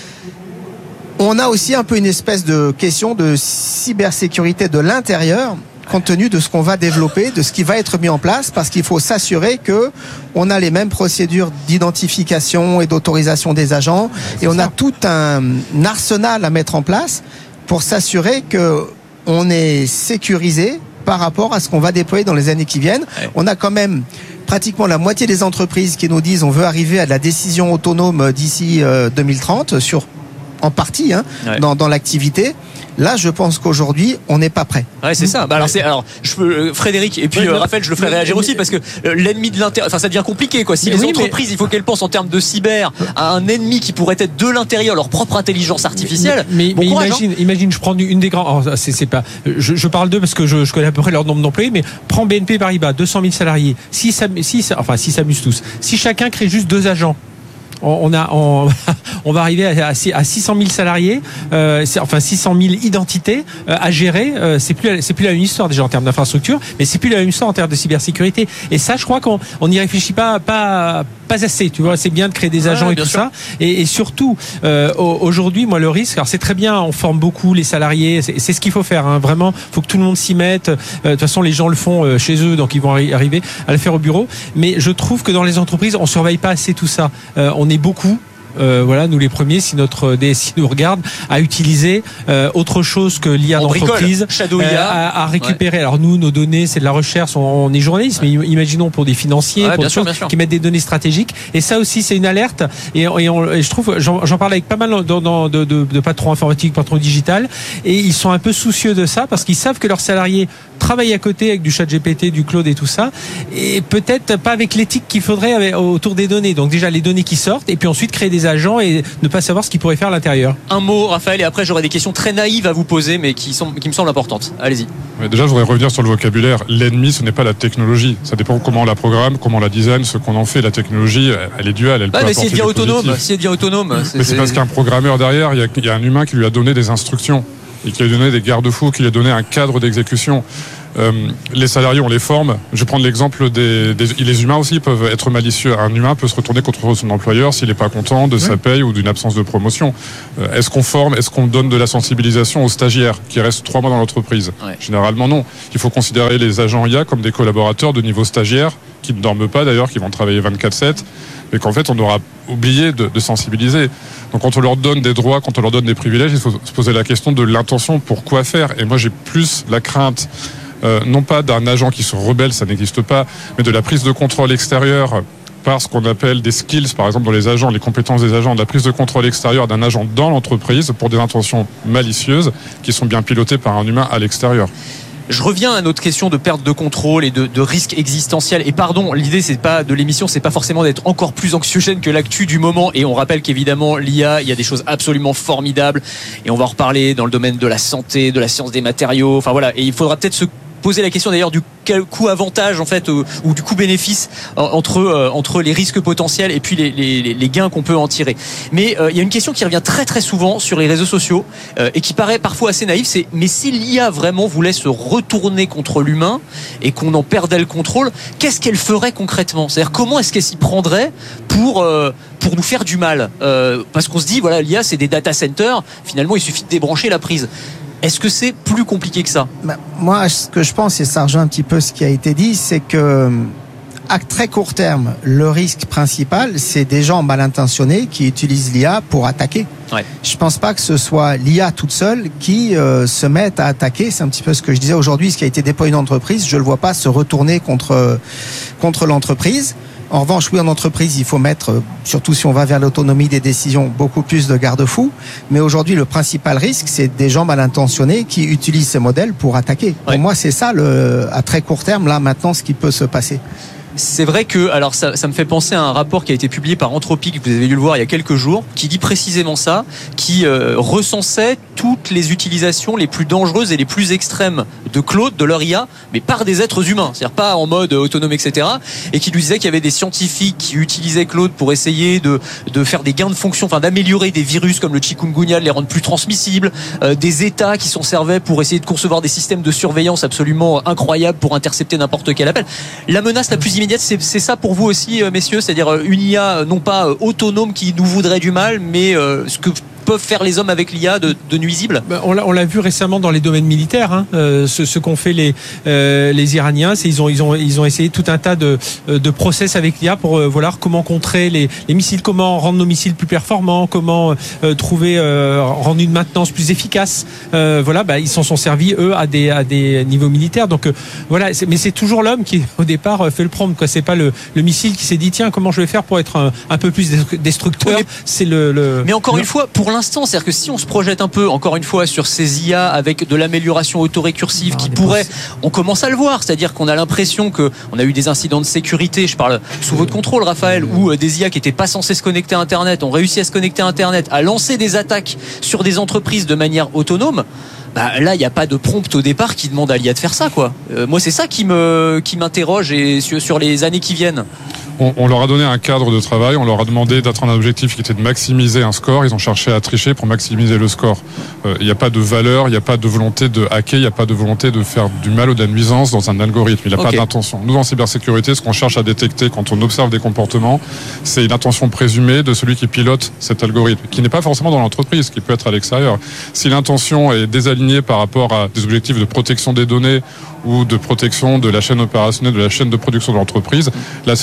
On a aussi un peu une espèce de question de cybersécurité de l'intérieur, compte tenu de ce qu'on va développer, de ce qui va être mis en place, parce qu'il faut s'assurer que on a les mêmes procédures d'identification et d'autorisation des agents, et on a tout un arsenal à mettre en place pour s'assurer que on est sécurisé par rapport à ce qu'on va déployer dans les années qui viennent. On a quand même pratiquement la moitié des entreprises qui nous disent on veut arriver à la décision autonome d'ici deux mille trente sur en partie hein, ouais. dans, dans l'activité. Là, je pense qu'aujourd'hui, on n'est pas prêt. Ouais, c'est ça. Bah alors, c'est alors, je peux, euh, Frédéric et puis oui, euh, Raphaël, je le ferai réagir aussi parce que euh, l'ennemi de l'intérieur, enfin, ça devient compliqué, quoi. Si mais les oui, entreprises, mais... il faut qu'elles pensent en termes de cyber à un ennemi qui pourrait être de l'intérieur, leur propre intelligence artificielle. Mais, mais, bon mais courage, imagine, hein. imagine, je prends une des grandes. Oh, c'est, c'est pas. Je, je parle d'eux parce que je, je connais à peu près leur nombre d'employés, mais prends B N P Paribas, deux cent mille salariés. Si ça, si, enfin, si s'amusent tous. Si chacun crée juste deux agents. On, a, on, on va arriver à, à six cent mille salariés, euh, enfin six cent mille identités euh, à gérer. Euh, c'est plus, c'est plus la même histoire déjà en termes d'infrastructure, mais c'est plus la même histoire en termes de cybersécurité. Et ça, je crois qu'on on n'y réfléchit pas, pas, pas assez. Tu vois, c'est bien de créer des agents ouais, et tout sûr. ça. Et, et surtout, euh, aujourd'hui, moi, le risque. Alors, c'est très bien, on forme beaucoup les salariés. C'est, c'est ce qu'il faut faire. Hein, vraiment, faut que tout le monde s'y mette. Euh, de toute façon, les gens le font euh, chez eux, donc ils vont arri- arriver à le faire au bureau. Mais je trouve que dans les entreprises, on surveille pas assez tout ça. Euh, on est beaucoup euh, voilà, nous les premiers, si notre D S I nous regarde, à utiliser euh, autre chose que l'I A On bricole. d'entreprise, Shadow I A. euh, à, à récupérer. Ouais. Alors nous, nos données, c'est de la recherche, on, on est journaliste, ouais. mais imaginons pour des financiers, ouais, pour des sûr, choses qui mettent des données stratégiques. Et ça aussi, c'est une alerte. Et, et, on, et je trouve, j'en, j'en parle avec pas mal dans, dans, de, de, de patrons informatiques, patrons digital, et ils sont un peu soucieux de ça parce qu'ils savent que leurs salariés travaillent à côté avec du chat G P T, du cloud et tout ça, et peut-être pas avec l'éthique qu'il faudrait avec, autour des données. Donc déjà les données qui sortent, et puis ensuite créer des agents et ne pas savoir ce qu'ils pourraient faire à l'intérieur. Un mot, Raphaël, et après j'aurai des questions très naïves à vous poser, mais qui, sont, qui me semblent importantes. Allez-y. Ouais, déjà, je voudrais revenir sur le vocabulaire. L'ennemi, ce n'est pas la technologie. Ça dépend comment on la programme, comment on la design, ce qu'on en fait. La technologie, elle est duale. Elle ah, peut mais si elle devient autonome, si elle devient autonome. Mais c'est, c'est parce qu'un programmeur derrière, il y, a, il y a un humain qui lui a donné des instructions et qui lui a donné des garde-fous, qui lui a donné un cadre d'exécution. Euh, les salariés, on les forme. Je vais prendre l'exemple des, des... Les humains aussi peuvent être malicieux. Un humain peut se retourner contre son employeur s'il n'est pas content de oui. sa paye ou d'une absence de promotion. Euh, est-ce qu'on forme, est-ce qu'on donne de la sensibilisation aux stagiaires qui restent trois mois dans l'entreprise ? ouais. Généralement, non. Il faut considérer les agents I A comme des collaborateurs de niveau stagiaire, qui ne dorment pas d'ailleurs, qui vont travailler vingt-quatre sept, mais qu'en fait, on aura oublié de, de sensibiliser. Donc quand on leur donne des droits, quand on leur donne des privilèges, il faut se poser la question de l'intention, pourquoi faire ? Et moi, j'ai plus la crainte... Euh, non pas d'un agent qui se rebelle, ça n'existe pas, mais de la prise de contrôle extérieure par ce qu'on appelle des skills, par exemple dans les agents, les compétences des agents, de la prise de contrôle extérieure d'un agent dans l'entreprise pour des intentions malicieuses qui sont bien pilotées par un humain à l'extérieur. Je reviens à notre question de perte de contrôle et de, de risque existentiel. Et pardon, l'idée c'est pas de l'émission, c'est pas forcément d'être encore plus anxiogène que l'actu du moment. Et on rappelle qu'évidemment l'I A, il y a des choses absolument formidables. Et on va en reparler dans le domaine de la santé, de la science des matériaux. Enfin voilà. Et il faudra peut-être se poser la question d'ailleurs du coût-avantage en fait, ou, ou du coût-bénéfice entre euh, entre les risques potentiels et puis les, les, les gains qu'on peut en tirer. Mais euh, il y a une question qui revient très très souvent sur les réseaux sociaux euh, et qui paraît parfois assez naïve, c'est mais si l'I A vraiment voulait se retourner contre l'humain et qu'on en perdait le contrôle, qu'est-ce qu'elle ferait concrètement ? C'est-à-dire comment est-ce qu'elle s'y prendrait pour euh, pour nous faire du mal ? euh, Parce qu'on se dit voilà, l'I A c'est des data centers, finalement il suffit de débrancher la prise. Est-ce que c'est plus compliqué que ça ? Ben, moi, ce que je pense, et ça rejoint un petit peu ce qui a été dit, c'est que à très court terme, le risque principal, c'est des gens mal intentionnés qui utilisent l'I A pour attaquer. Ouais. Je ne pense pas que ce soit l'I A toute seule qui euh, se mette à attaquer. C'est un petit peu ce que je disais aujourd'hui, ce qui a été déployé dans l'entreprise. Je ne le vois pas se retourner contre, contre l'entreprise. En revanche, oui, en entreprise, il faut mettre, surtout si on va vers l'autonomie des décisions, beaucoup plus de garde-fous. Mais aujourd'hui, le principal risque, c'est des gens mal intentionnés qui utilisent ces modèles pour attaquer. Ouais. Pour moi, c'est ça, le, à très court terme, là, maintenant, ce qui peut se passer. C'est vrai que, alors ça, ça me fait penser à un rapport qui a été publié par Anthropic, vous avez dû le voir il y a quelques jours, qui dit précisément ça, qui euh, recensait toutes les utilisations les plus dangereuses et les plus extrêmes de Claude, de leur I A, mais par des êtres humains, c'est-à-dire pas en mode autonome, et cetera. Et qui lui disait qu'il y avait des scientifiques qui utilisaient Claude pour essayer de, de faire des gains de fonction, enfin d'améliorer des virus comme le chikungunya, de les rendre plus transmissibles, euh, des États qui s'en servaient pour essayer de concevoir des systèmes de surveillance absolument incroyables pour intercepter n'importe quel appel. La menace la plus immédiate, C'est, c'est ça pour vous aussi, messieurs, c'est-à-dire une I A non pas autonome qui nous voudrait du mal, mais euh, ce que peuvent faire les hommes avec l'I A de, de nuisibles ? Ben, on, l'a, on l'a vu récemment dans les domaines militaires, hein, euh, ce, ce qu'ont fait les, euh, les Iraniens, c'est ils ont, ils, ont, ils ont essayé tout un tas de, de process avec l'I A pour euh, voilà, comment contrer les, les missiles, comment rendre nos missiles plus performants, comment euh, trouver, euh, rendre une maintenance plus efficace. Euh, voilà, ben, ils s'en sont servis, eux, à des, à des niveaux militaires. Donc, euh, voilà, c'est, mais c'est toujours l'homme qui, au départ, fait le prompt, quoi. C'est pas le, le missile qui s'est dit, tiens, comment je vais faire pour être un, un peu plus destructeur. Mais, c'est le, le... mais encore le... une fois, pour l'instant, c'est-à-dire que si on se projette un peu, encore une fois, sur ces I A avec de l'amélioration autorécursive ah, qui pourrait, possibles. On commence à le voir, c'est-à-dire qu'on a l'impression que on a eu des incidents de sécurité, je parle sous votre contrôle, Raphaël, où des I A qui n'étaient pas censés se connecter à Internet ont réussi à se connecter à Internet, à lancer des attaques sur des entreprises de manière autonome. Bah, là, il n'y a pas de prompt au départ qui demande à l'I A de faire ça, quoi. Euh, moi, c'est ça qui me, qui m'interroge et sur, sur les années qui viennent. On, on leur a donné un cadre de travail, on leur a demandé d'atteindre un objectif qui était de maximiser un score. Ils ont cherché à tricher pour maximiser le score. Il euh, n'y a pas de valeur, il n'y a pas de volonté de hacker, il n'y a pas de volonté de faire du mal ou de la nuisance dans un algorithme. Il n'y a okay. pas d'intention. Nous, en cybersécurité, ce qu'on cherche à détecter quand on observe des comportements, c'est une intention présumée de celui qui pilote cet algorithme, qui n'est pas forcément dans l'entreprise, qui peut être à l'extérieur. Si l'intention est désalignée par rapport à des objectifs de protection des données ou de protection de la chaîne opérationnelle, de la chaîne de production de l'entreprise, là, ces agents, ils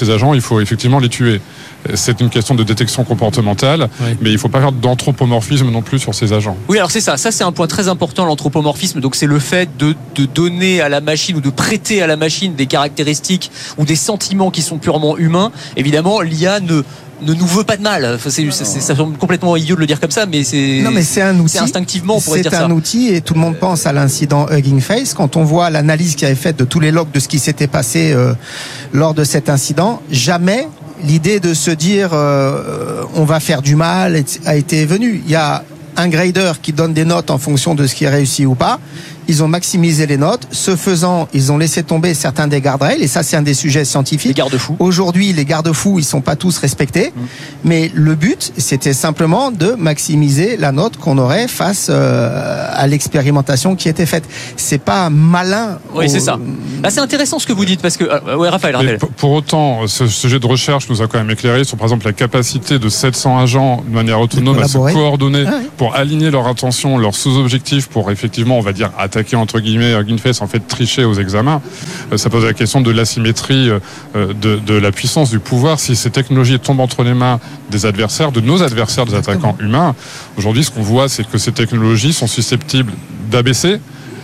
faut effectivement les tuer. C'est une question de détection comportementale, oui. mais il ne faut pas faire d'anthropomorphisme non plus sur ces agents. Oui, alors c'est ça. Ça, c'est un point très important, l'anthropomorphisme. Donc, c'est le fait de, de donner à la machine ou de prêter à la machine des caractéristiques ou des sentiments qui sont purement humains. Évidemment, l'I A ne ne nous veut pas de mal. Enfin, c'est, c'est, ça semble complètement idiot de le dire comme ça, mais c'est, non, mais c'est un outil. C'est instinctivement, on pourrait c'est dire ça. C'est un outil, et tout le monde pense à l'incident Hugging Face. Quand on voit l'analyse qui avait faite de tous les logs de ce qui s'était passé euh, lors de cet incident, jamais l'idée de se dire euh, on va faire du mal a été venue. Il y a un grader qui donne des notes en fonction de ce qui est réussi ou pas. Ils ont maximisé les notes. Ce faisant, ils ont laissé tomber certains des garde-rails. Et ça, c'est un des sujets scientifiques. Les garde-fous. Aujourd'hui, les garde-fous, ils sont pas tous respectés. Mmh. Mais le but, c'était simplement de maximiser la note qu'on aurait face euh, à l'expérimentation qui était faite. C'est pas malin. Oui, au... c'est ça. Là, c'est intéressant ce que vous dites parce que, euh, ouais, Raphaël, Raphaël. Pour, pour autant, ce sujet de recherche nous a quand même éclairé sur, par exemple, la capacité de sept cents agents de manière autonome à se coordonner ah, oui. pour aligner leur attention, leurs sous-objectifs, pour effectivement, on va dire, attaquer entre guillemets Hugging Face, en fait tricher aux examens. Euh, ça pose la question de l'asymétrie euh, de, de la puissance du pouvoir. Si ces technologies tombent entre les mains des adversaires, de nos adversaires, des attaquants humains, aujourd'hui ce qu'on voit, c'est que ces technologies sont susceptibles d'abaisser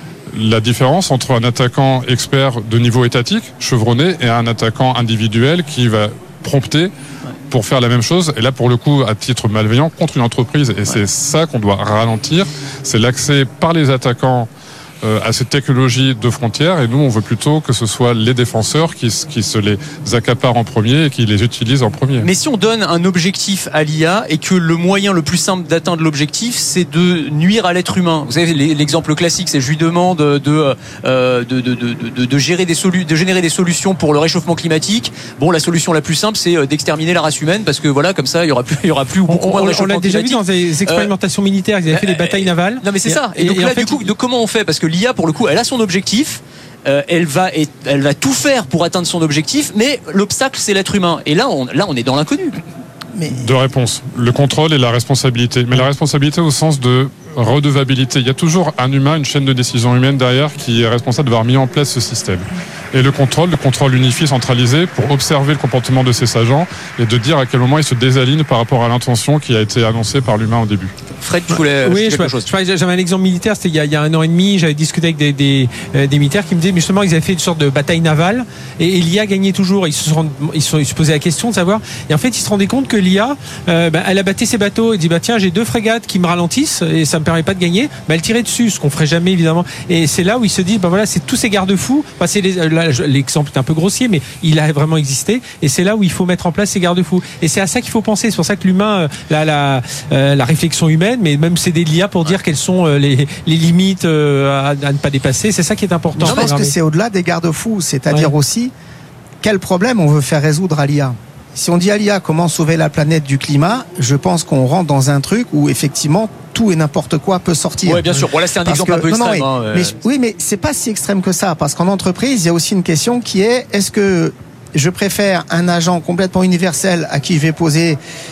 la différence entre un attaquant expert de niveau étatique, chevronné, et un attaquant individuel qui va prompter pour faire la même chose, et là pour le coup à titre malveillant contre une entreprise, et ouais. c'est ça qu'on doit ralentir, c'est l'accès par les attaquants Euh, à ces technologies de frontières, et nous on veut plutôt que ce soit les défenseurs qui, qui se les accaparent en premier et qui les utilisent en premier. Mais si on donne un objectif à l'I A et que le moyen le plus simple d'atteindre l'objectif c'est de nuire à l'être humain, vous savez l'exemple classique, c'est je lui demande de, euh, de, de, de, de, de, gérer des solu- de générer des solutions pour le réchauffement climatique. Bon, la solution la plus simple c'est d'exterminer la race humaine parce que voilà, comme ça il y aura plus, il y aura plus beaucoup moins de réchauffement climatique. On l'a déjà vu dans des expérimentations euh, militaires, ils avaient fait des batailles navales. Non mais c'est et, ça. Et, et donc et là, du fait, coup, de comment on fait? Parce que l'I A, pour le coup, elle a son objectif, euh, elle, va, elle va tout faire pour atteindre son objectif, mais l'obstacle, c'est l'être humain. Et là, on, là, on est dans l'inconnu. Mais... Deux réponses. Le contrôle et la responsabilité. Mais la responsabilité au sens de redevabilité. Il y a toujours un humain, une chaîne de décision humaine derrière qui est responsable d'avoir mis en place ce système. Et le contrôle, le contrôle unifié, centralisé, pour observer le comportement de ces agents et de dire à quel moment ils se désalignent par rapport à l'intention qui a été annoncée par l'humain au début. Fred, tu voulais oui, quelque je, chose. Je, j'avais un exemple militaire, c'était il y a, il y a un an et demi, j'avais discuté avec des, des, euh, des militaires qui me disaient justement qu'ils avaient fait une sorte de bataille navale et, et l'I A gagnait toujours. Ils se, sont, ils, se, ils se posaient la question de savoir. Et en fait, ils se rendaient compte que l'I A, euh, bah, elle abattait ses bateaux et dit bah tiens, j'ai deux frégates qui me ralentissent et ça me permet pas de gagner. Bah, elle tirait dessus, ce qu'on ferait jamais évidemment. Et c'est là où ils se disent bah voilà, c'est tous ces garde-fous. Bah, c'est les, là, l'exemple est un peu grossier, mais il a vraiment existé. Et c'est là où il faut mettre en place ces garde-fous. Et c'est à ça qu'il faut penser. C'est pour ça que l'humain, la, la, euh, la réflexion humaine, mais même c'est des l'I A pour dire quelles sont les, les limites à, à ne pas dépasser. C'est ça qui est important. Je pense que c'est au-delà des garde-fous, c'est-à-dire ouais. aussi quel problème on veut faire résoudre à l'I A. Si on dit à l'I A comment sauver la planète du climat, je pense qu'on rentre dans un truc où effectivement tout et n'importe quoi peut sortir. Oui, bien sûr. Voilà, c'est un parce exemple que, un peu non, extrême. non, mais, hein, mais, euh... oui, mais c'est pas si extrême que ça, parce qu'en entreprise, il y a aussi une question qui est est-ce que je préfère un agent complètement universel à qui je vais poser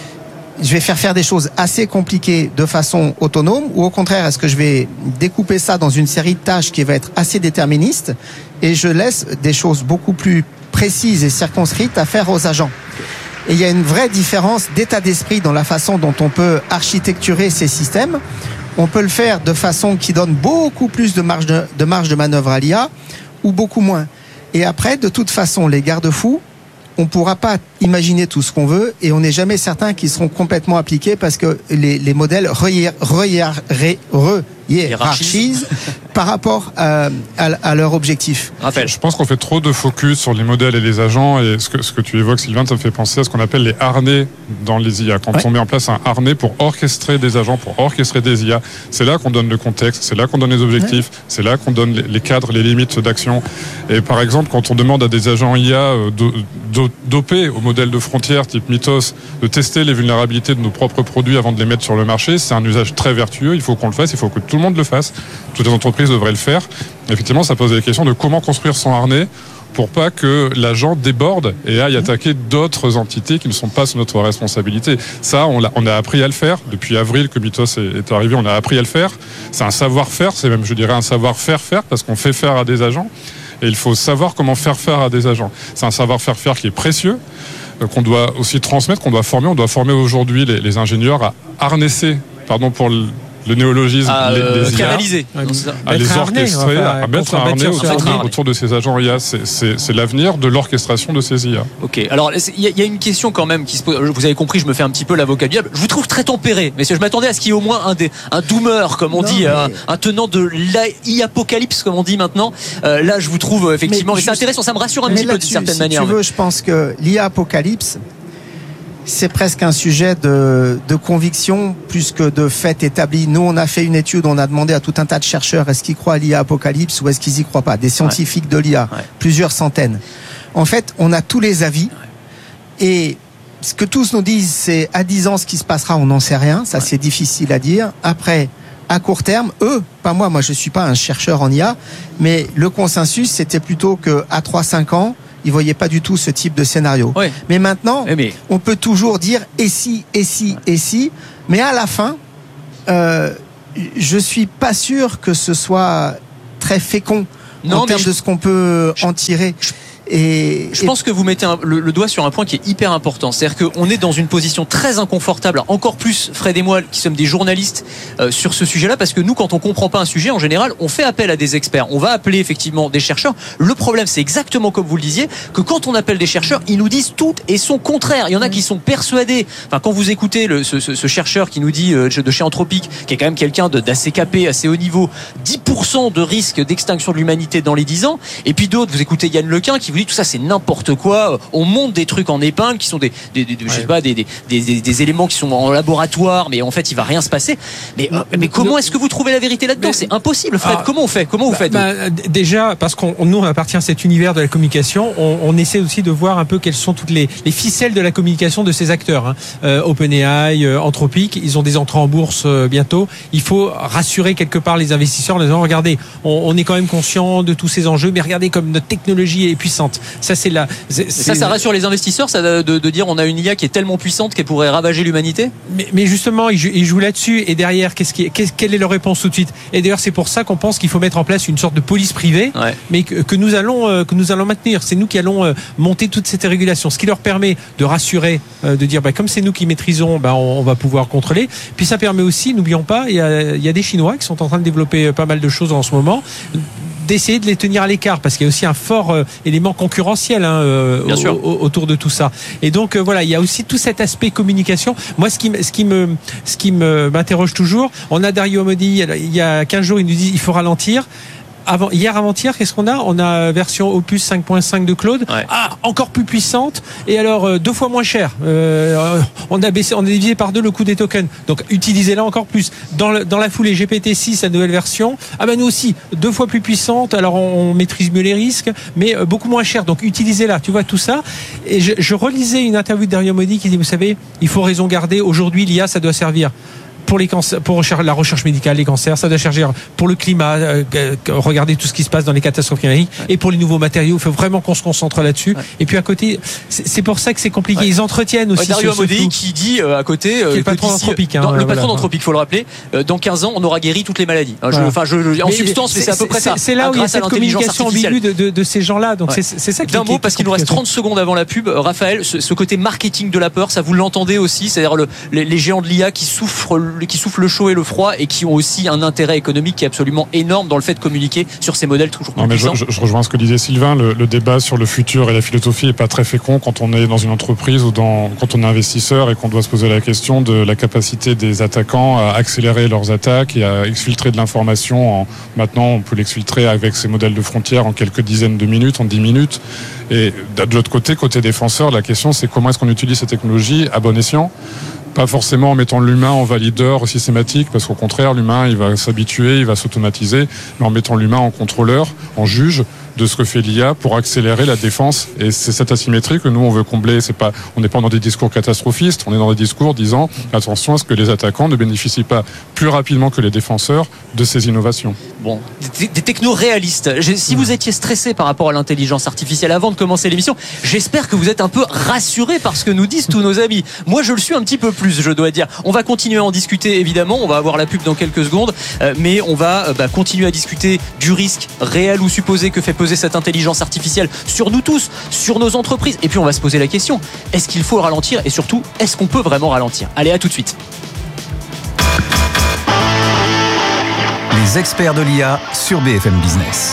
je vais faire faire des choses assez compliquées de façon autonome, ou au contraire, est-ce que je vais découper ça dans une série de tâches qui va être assez déterministe et je laisse des choses beaucoup plus précises et circonscrites à faire aux agents. Et il y a une vraie différence d'état d'esprit dans la façon dont on peut architecturer ces systèmes. On peut le faire de façon qui donne beaucoup plus de marge de, de, marge de manœuvre à l'I A ou beaucoup moins. Et après, de toute façon, les garde-fous, on ne pourra pas imaginer tout ce qu'on veut et on n'est jamais certain qu'ils seront complètement appliqués parce que les, les modèles hiérarchisent par rapport à, à, à leur objectif. Raphaël. Je pense qu'on fait trop de focus sur les modèles et les agents, et ce que, ce que tu évoques, Sylvain, ça me fait penser à ce qu'on appelle les harnais dans les I A. Quand ouais. on met en place un harnais pour orchestrer des agents, pour orchestrer des I A, c'est là qu'on donne le contexte, c'est là qu'on donne les objectifs, ouais. c'est là qu'on donne les, les cadres, les limites d'action. Et par exemple, quand on demande à des agents I A do, do, dopés au modèle de frontière type Mythos de tester les vulnérabilités de nos propres produits avant de les mettre sur le marché, c'est un usage très vertueux, il faut qu'on le fasse, il faut que tout le monde le fasse, toutes les entreprises devraient le faire. Effectivement, ça pose la question de comment construire son harnais pour pas que l'agent déborde et aille attaquer d'autres entités qui ne sont pas sous notre responsabilité. Ça, on a, on a appris à le faire. Depuis avril que Mythos est, est arrivé, on a appris à le faire. C'est un savoir-faire, c'est même, je dirais, un savoir-faire faire, parce qu'on fait faire à des agents. Et il faut savoir comment faire faire à des agents. C'est un savoir-faire faire qui est précieux. euh, qu'on doit aussi transmettre, qu'on doit former. On doit former aujourd'hui les, les ingénieurs à harnesser, pardon pour le, le néologisme, à les, euh, les I A, canaliser, à les orchestrer, enfin, à mettre un harnais autour, autour, autour de ces agents I A. C'est, c'est, c'est l'avenir de l'orchestration de ces I A. Ok, alors il y, y a une question quand même qui se pose. Vous avez compris, je me fais un petit peu l'avocat du diable. Je vous trouve très tempéré, mais je m'attendais à ce qu'il y ait au moins un, des, un doomer, comme on non, dit, mais... un, un tenant de l'I-apocalypse, comme on dit maintenant. Euh, là, je vous trouve effectivement, mais, mais c'est juste... intéressant, ça me rassure un petit peu d'une certaine si manière. Si tu veux, je pense que l'I A-apocalypse, c'est presque un sujet de, de conviction plus que de fait établi. Nous, on a fait une étude, on a demandé à tout un tas de chercheurs est-ce qu'ils croient à l'I A-apocalypse ou est-ce qu'ils y croient pas. Des scientifiques ouais. de l'I A, ouais. plusieurs centaines. En fait, on a tous les avis ouais. et ce que tous nous disent, c'est à dix ans ce qui se passera, on n'en sait rien. Ça, ouais. c'est difficile à dire. Après, à court terme, eux, pas moi, moi je suis pas un chercheur en I A, mais le consensus, c'était plutôt qu'à trois à cinq ans, ils ne voyaient pas du tout ce type de scénario. Oui. Mais maintenant, oui, mais... on peut toujours dire et si, et si, et si, mais à la fin, euh, je ne suis pas sûr que ce soit très fécond non, en termes je... de ce qu'on peut en tirer. Je... Et, je pense et... que vous mettez un, le, le doigt sur un point qui est hyper important. C'est-à-dire qu'on est dans une position très inconfortable, encore plus Fred et moi qui sommes des journalistes euh, sur ce sujet-là, parce que nous, quand on comprend pas un sujet, en général, on fait appel à des experts. On va appeler effectivement des chercheurs. Le problème, c'est exactement comme vous le disiez, que quand on appelle des chercheurs, ils nous disent tout et son contraire. Il y en a qui sont persuadés. Enfin, quand vous écoutez le, ce, ce, ce chercheur qui nous dit euh, de chez Anthropic, qui est quand même quelqu'un de, d'assez capé, assez haut niveau, dix pour cent de risque d'extinction de l'humanité dans les dix ans. Et puis d'autres, vous écoutez Yann Lequin qui vous dit tout ça c'est n'importe quoi, on monte des trucs en épingle qui sont des, des, des, des ouais. je sais pas, des, des, des, des éléments qui sont en laboratoire, mais en fait il va rien se passer. Mais, non, mais comment non. est-ce que vous trouvez la vérité là-dedans? C'est impossible, Fred. Ah, comment on fait? Comment vous bah, faites bah, déjà, parce qu'on nous on appartient à cet univers de la communication, on, on essaie aussi de voir un peu quelles sont toutes les, les ficelles de la communication de ces acteurs. Hein. Euh, OpenAI, euh, Anthropic, ils ont des entrées en bourse euh, bientôt. Il faut rassurer quelque part les investisseurs en disant regardez, on, on est quand même conscient de tous ces enjeux, mais regardez comme notre technologie est puissante. Ça, c'est la, c'est, ça, ça rassure les investisseurs, ça, de, de dire on a une I A qui est tellement puissante qu'elle pourrait ravager l'humanité. Mais, mais justement, ils jouent, ils jouent là-dessus. Et derrière, qu'est-ce qui est, qu'est-ce, quelle est leur réponse tout de suite? Et d'ailleurs, c'est pour ça qu'on pense qu'il faut mettre en place une sorte de police privée, ouais. mais que, que nous allons, euh, que nous allons maintenir. C'est nous qui allons euh, monter toute cette régulation, ce qui leur permet de rassurer, euh, de dire, bah, comme c'est nous qui maîtrisons, bah, on, on va pouvoir contrôler. Puis ça permet aussi, n'oublions pas, il y a, il y a des Chinois qui sont en train de développer pas mal de choses en ce moment, d'essayer de les tenir à l'écart parce qu'il y a aussi un fort euh, élément concurrentiel hein, euh, au, au, autour de tout ça. Et donc euh, voilà, il y a aussi tout cet aspect communication. Moi, ce qui, ce qui me, ce qui me m'interroge toujours, on a Dario Amodei il y a quinze jours, il nous dit il faut ralentir. Avant, hier avant-hier, qu'est-ce qu'on a? On a version Opus cinq point cinq de Claude, ouais. ah, encore plus puissante et alors euh, deux fois moins cher. Euh, on a baissé, on a divisé par deux le coût des tokens. Donc utilisez-la encore plus. Dans, le, dans la foulée, G P T six, la nouvelle version, ah ben nous aussi deux fois plus puissante. Alors on, on maîtrise mieux les risques, mais euh, beaucoup moins cher. Donc utilisez-la. Tu vois tout ça. Et je, je relisais une interview de Dario Amodei qui dit vous savez, il faut raison garder. Aujourd'hui, l'I A, ça doit servir pour les cancers, pour la recherche médicale, les cancers, ça doit servir pour le climat, euh, regardez tout ce qui se passe dans les catastrophes climatiques, ouais. et pour les nouveaux matériaux, il faut vraiment qu'on se concentre là-dessus. Ouais. Et puis à côté, c'est, c'est pour ça que c'est compliqué. Ouais. Ils entretiennent aussi. Ouais, Dario Amodei qui dit euh, à côté, euh, qui est le patron d'Anthropic, hein, dans, euh, le voilà. patron d'Anthropic, faut le rappeler. Euh, dans quinze ans, on aura guéri toutes les maladies. Enfin, voilà. je, je, en mais substance, mais c'est, c'est à peu près c'est, ça. C'est là où il y a cette communication ambiguë de, de, de ces gens-là. Donc ouais. c'est, c'est ça qui. D'un mot, parce qu'il nous reste trente secondes avant la pub. Raphaël, ce, ce côté marketing de la peur, ça vous l'entendez aussi, c'est-à-dire le, les, les géants de l'I A qui souffrent, qui soufflent le chaud et le froid et qui ont aussi un intérêt économique qui est absolument énorme dans le fait de communiquer sur ces modèles toujours plus non, mais puissants. Je, je, je rejoins ce que disait Sylvain, le, le débat sur le futur et la philosophie n'est pas très fécond quand on est dans une entreprise ou dans, quand on est investisseur et qu'on doit se poser la question de la capacité des attaquants à accélérer leurs attaques et à exfiltrer de l'information. En, maintenant, on peut l'exfiltrer avec ces modèles de frontières en quelques dizaines de minutes, en dix minutes. Et de l'autre côté, côté défenseur, la question c'est comment est-ce qu'on utilise ces technologies à bon escient? Pas forcément en mettant l'humain en valideur systématique, parce qu'au contraire, l'humain, il va s'habituer, il va s'automatiser, mais en mettant l'humain en contrôleur, en juge de ce que fait l'I A pour accélérer la défense. Et c'est cette asymétrie que nous, on veut combler. C'est pas, on n'est pas dans des discours catastrophistes, on est dans des discours disant attention à ce que les attaquants ne bénéficient pas plus rapidement que les défenseurs de ces innovations. Bon, des, des technos réalistes. Si vous étiez stressé par rapport à l'intelligence artificielle avant de commencer l'émission, j'espère que vous êtes un peu rassuré par ce que nous disent tous nos amis. Moi, je le suis un petit peu plus, je dois dire. On va continuer à en discuter, évidemment. On va avoir la pub dans quelques secondes, euh, mais on va euh, bah, continuer à discuter du risque réel ou supposé que fait peser peser cette intelligence artificielle sur nous tous, sur nos entreprises. Et puis on va se poser la question, est-ce qu'il faut ralentir et surtout, est-ce qu'on peut vraiment ralentir? Allez, à tout de suite. Les experts de l'I A sur B F M Business.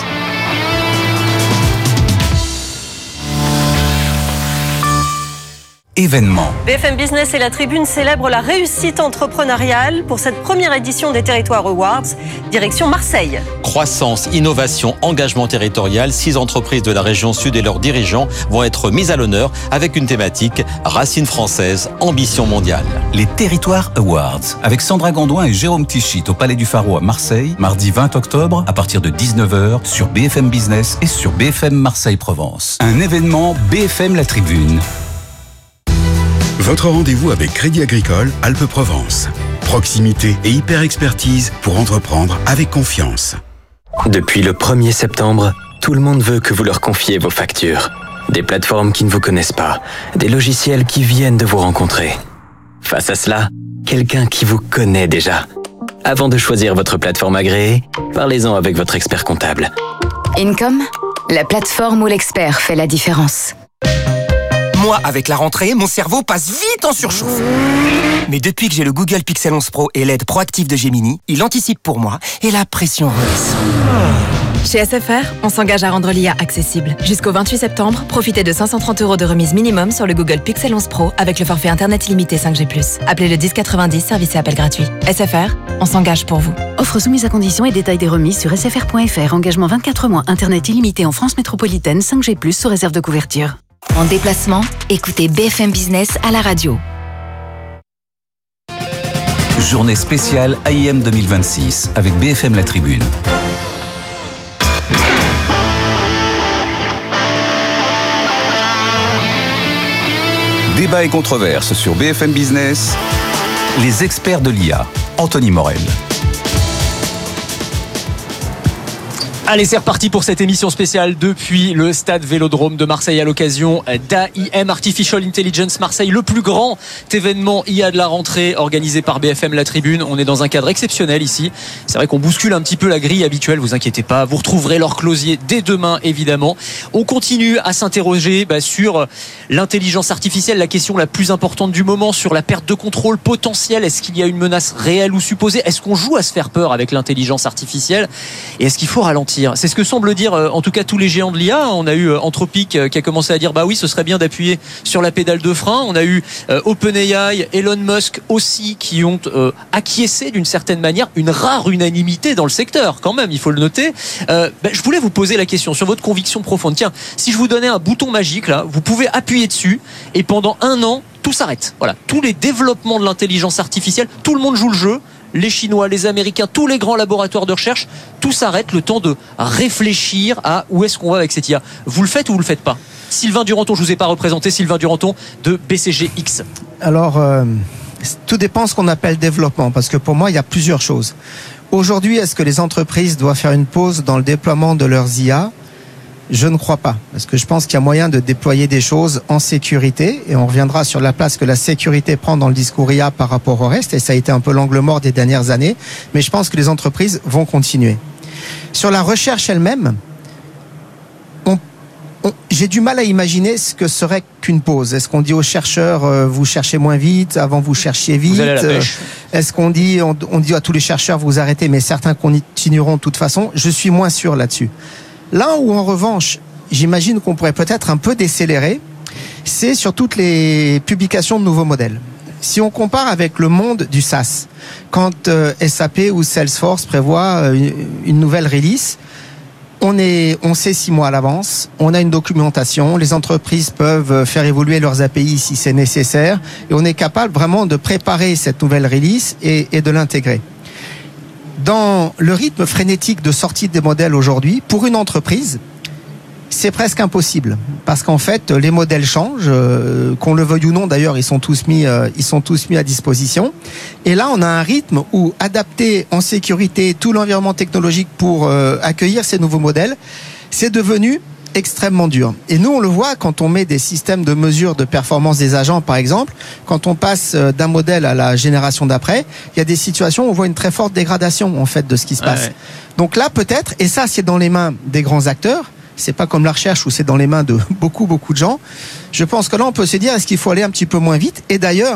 Événement. B F M Business et la Tribune célèbrent la réussite entrepreneuriale pour cette première édition des Territoires Awards, direction Marseille. Croissance, innovation, engagement territorial, six entreprises de la région sud et leurs dirigeants vont être mises à l'honneur avec une thématique racines françaises, ambition mondiale. Les Territoires Awards avec Sandra Gondouin et Jérôme Tichit au Palais du Pharo à Marseille, mardi vingt octobre à partir de dix-neuf heures sur B F M Business et sur B F M Marseille-Provence. Un événement B F M La Tribune. Votre rendez-vous avec Crédit Agricole Alpes-Provence. Proximité et hyper-expertise pour entreprendre avec confiance. Depuis le premier septembre, tout le monde veut que vous leur confiez vos factures. Des plateformes qui ne vous connaissent pas, des logiciels qui viennent de vous rencontrer. Face à cela, quelqu'un qui vous connaît déjà. Avant de choisir votre plateforme agréée, parlez-en avec votre expert comptable. Income, la plateforme où l'expert fait la différence. Moi, avec la rentrée, mon cerveau passe vite en surchauffe. Mais depuis que j'ai le Google Pixel onze Pro et l'aide proactive de Gemini, il anticipe pour moi et la pression redescend. Chez S F R, on s'engage à rendre l'I A accessible. Jusqu'au vingt-huit septembre, profitez de cinq cent trente euros de remise minimum sur le Google Pixel onze Pro avec le forfait Internet illimité cinq G plus. Appelez le dix quatre-vingt-dix, service et appel gratuit. S F R, on s'engage pour vous. Offre soumise à conditions et détails des remises sur s f r point f r. Engagement vingt-quatre mois, Internet illimité en France métropolitaine, cinq G plus, sous réserve de couverture. En déplacement, écoutez B F M Business à la radio. Journée spéciale A I M deux mille vingt-six avec B F M La Tribune. Débat et controverse sur B F M Business. Les experts de l'I A. Anthony Morel. Allez, c'est reparti pour cette émission spéciale depuis le stade Vélodrome de Marseille à l'occasion d'A I M, Artificial Intelligence Marseille, le plus grand événement I A de la rentrée organisé par B F M La Tribune. On est dans un cadre exceptionnel ici. C'est vrai qu'on bouscule un petit peu la grille habituelle, vous inquiétez pas. Vous retrouverez Laure Closier dès demain, évidemment. On continue à s'interroger bah, sur l'intelligence artificielle, la question la plus importante du moment, sur la perte de contrôle potentielle. Est-ce qu'il y a une menace réelle ou supposée? Est-ce qu'on joue à se faire peur avec l'intelligence artificielle? Et est-ce qu'il faut ralentir? C'est ce que semblent dire en tout cas tous les géants de l'I A. On a eu Anthropic qui a commencé à dire bah oui, ce serait bien d'appuyer sur la pédale de frein. On a eu OpenAI, Elon Musk aussi qui ont euh, acquiescé d'une certaine manière, une rare unanimité dans le secteur quand même, il faut le noter. Euh, bah, je voulais vous poser la question sur votre conviction profonde. Tiens, si je vous donnais un bouton magique là, vous pouvez appuyer dessus et pendant un an tout s'arrête. Voilà, tous les développements de l'intelligence artificielle, tout le monde joue le jeu. Les Chinois, les Américains, tous les grands laboratoires de recherche, tout s'arrête, le temps de réfléchir à où est-ce qu'on va avec cette I A. Vous le faites ou vous le faites pas? Sylvain Duranton, je vous ai pas représenté, Sylvain Duranton de B C G X. Alors, euh, tout dépend de ce qu'on appelle développement, parce que pour moi, il y a plusieurs choses. Aujourd'hui, est-ce que les entreprises doivent faire une pause dans le déploiement de leurs I A? Je ne crois pas, parce que je pense qu'il y a moyen de déployer des choses en sécurité, et on reviendra sur la place que la sécurité prend dans le discours I A par rapport au reste, et ça a été un peu l'angle mort des dernières années, mais je pense que les entreprises vont continuer. Sur la recherche elle-même, on, on, j'ai du mal à imaginer ce que serait qu'une pause. Est-ce qu'on dit aux chercheurs, euh, vous cherchez moins vite, avant vous cherchiez vite? Vous allez à la pêche. Est-ce qu'on dit, on, on dit à tous les chercheurs, vous arrêtez, mais certains continueront de toute façon? Je suis moins sûr là-dessus. Là où, en revanche, j'imagine qu'on pourrait peut-être un peu décélérer, c'est sur toutes les publications de nouveaux modèles. Si on compare avec le monde du SaaS, quand euh, S A P ou Salesforce prévoit euh, une nouvelle release, on, est, on sait six mois à l'avance, on a une documentation, les entreprises peuvent faire évoluer leurs A P I si c'est nécessaire, et on est capable vraiment de préparer cette nouvelle release et, et de l'intégrer. Dans le rythme frénétique de sortie des modèles aujourd'hui, pour une entreprise, c'est presque impossible. Parce qu'en fait, les modèles changent, euh, qu'on le veuille ou non, d'ailleurs, ils sont tous mis, euh, ils sont tous mis à disposition. Et là, on a un rythme où adapter en sécurité tout l'environnement technologique pour euh, accueillir ces nouveaux modèles, c'est devenu extrêmement dur. Et nous, on le voit quand on met des systèmes de mesure de performance des agents, par exemple, quand on passe d'un modèle à la génération d'après, il y a des situations où on voit une très forte dégradation, en fait, de ce qui se passe. Ouais. Donc là, peut-être, et ça, c'est dans les mains des grands acteurs, C'est pas comme la recherche où c'est dans les mains de beaucoup, beaucoup de gens. Je pense que là, on peut se dire, est-ce qu'il faut aller un petit peu moins vite? Et d'ailleurs,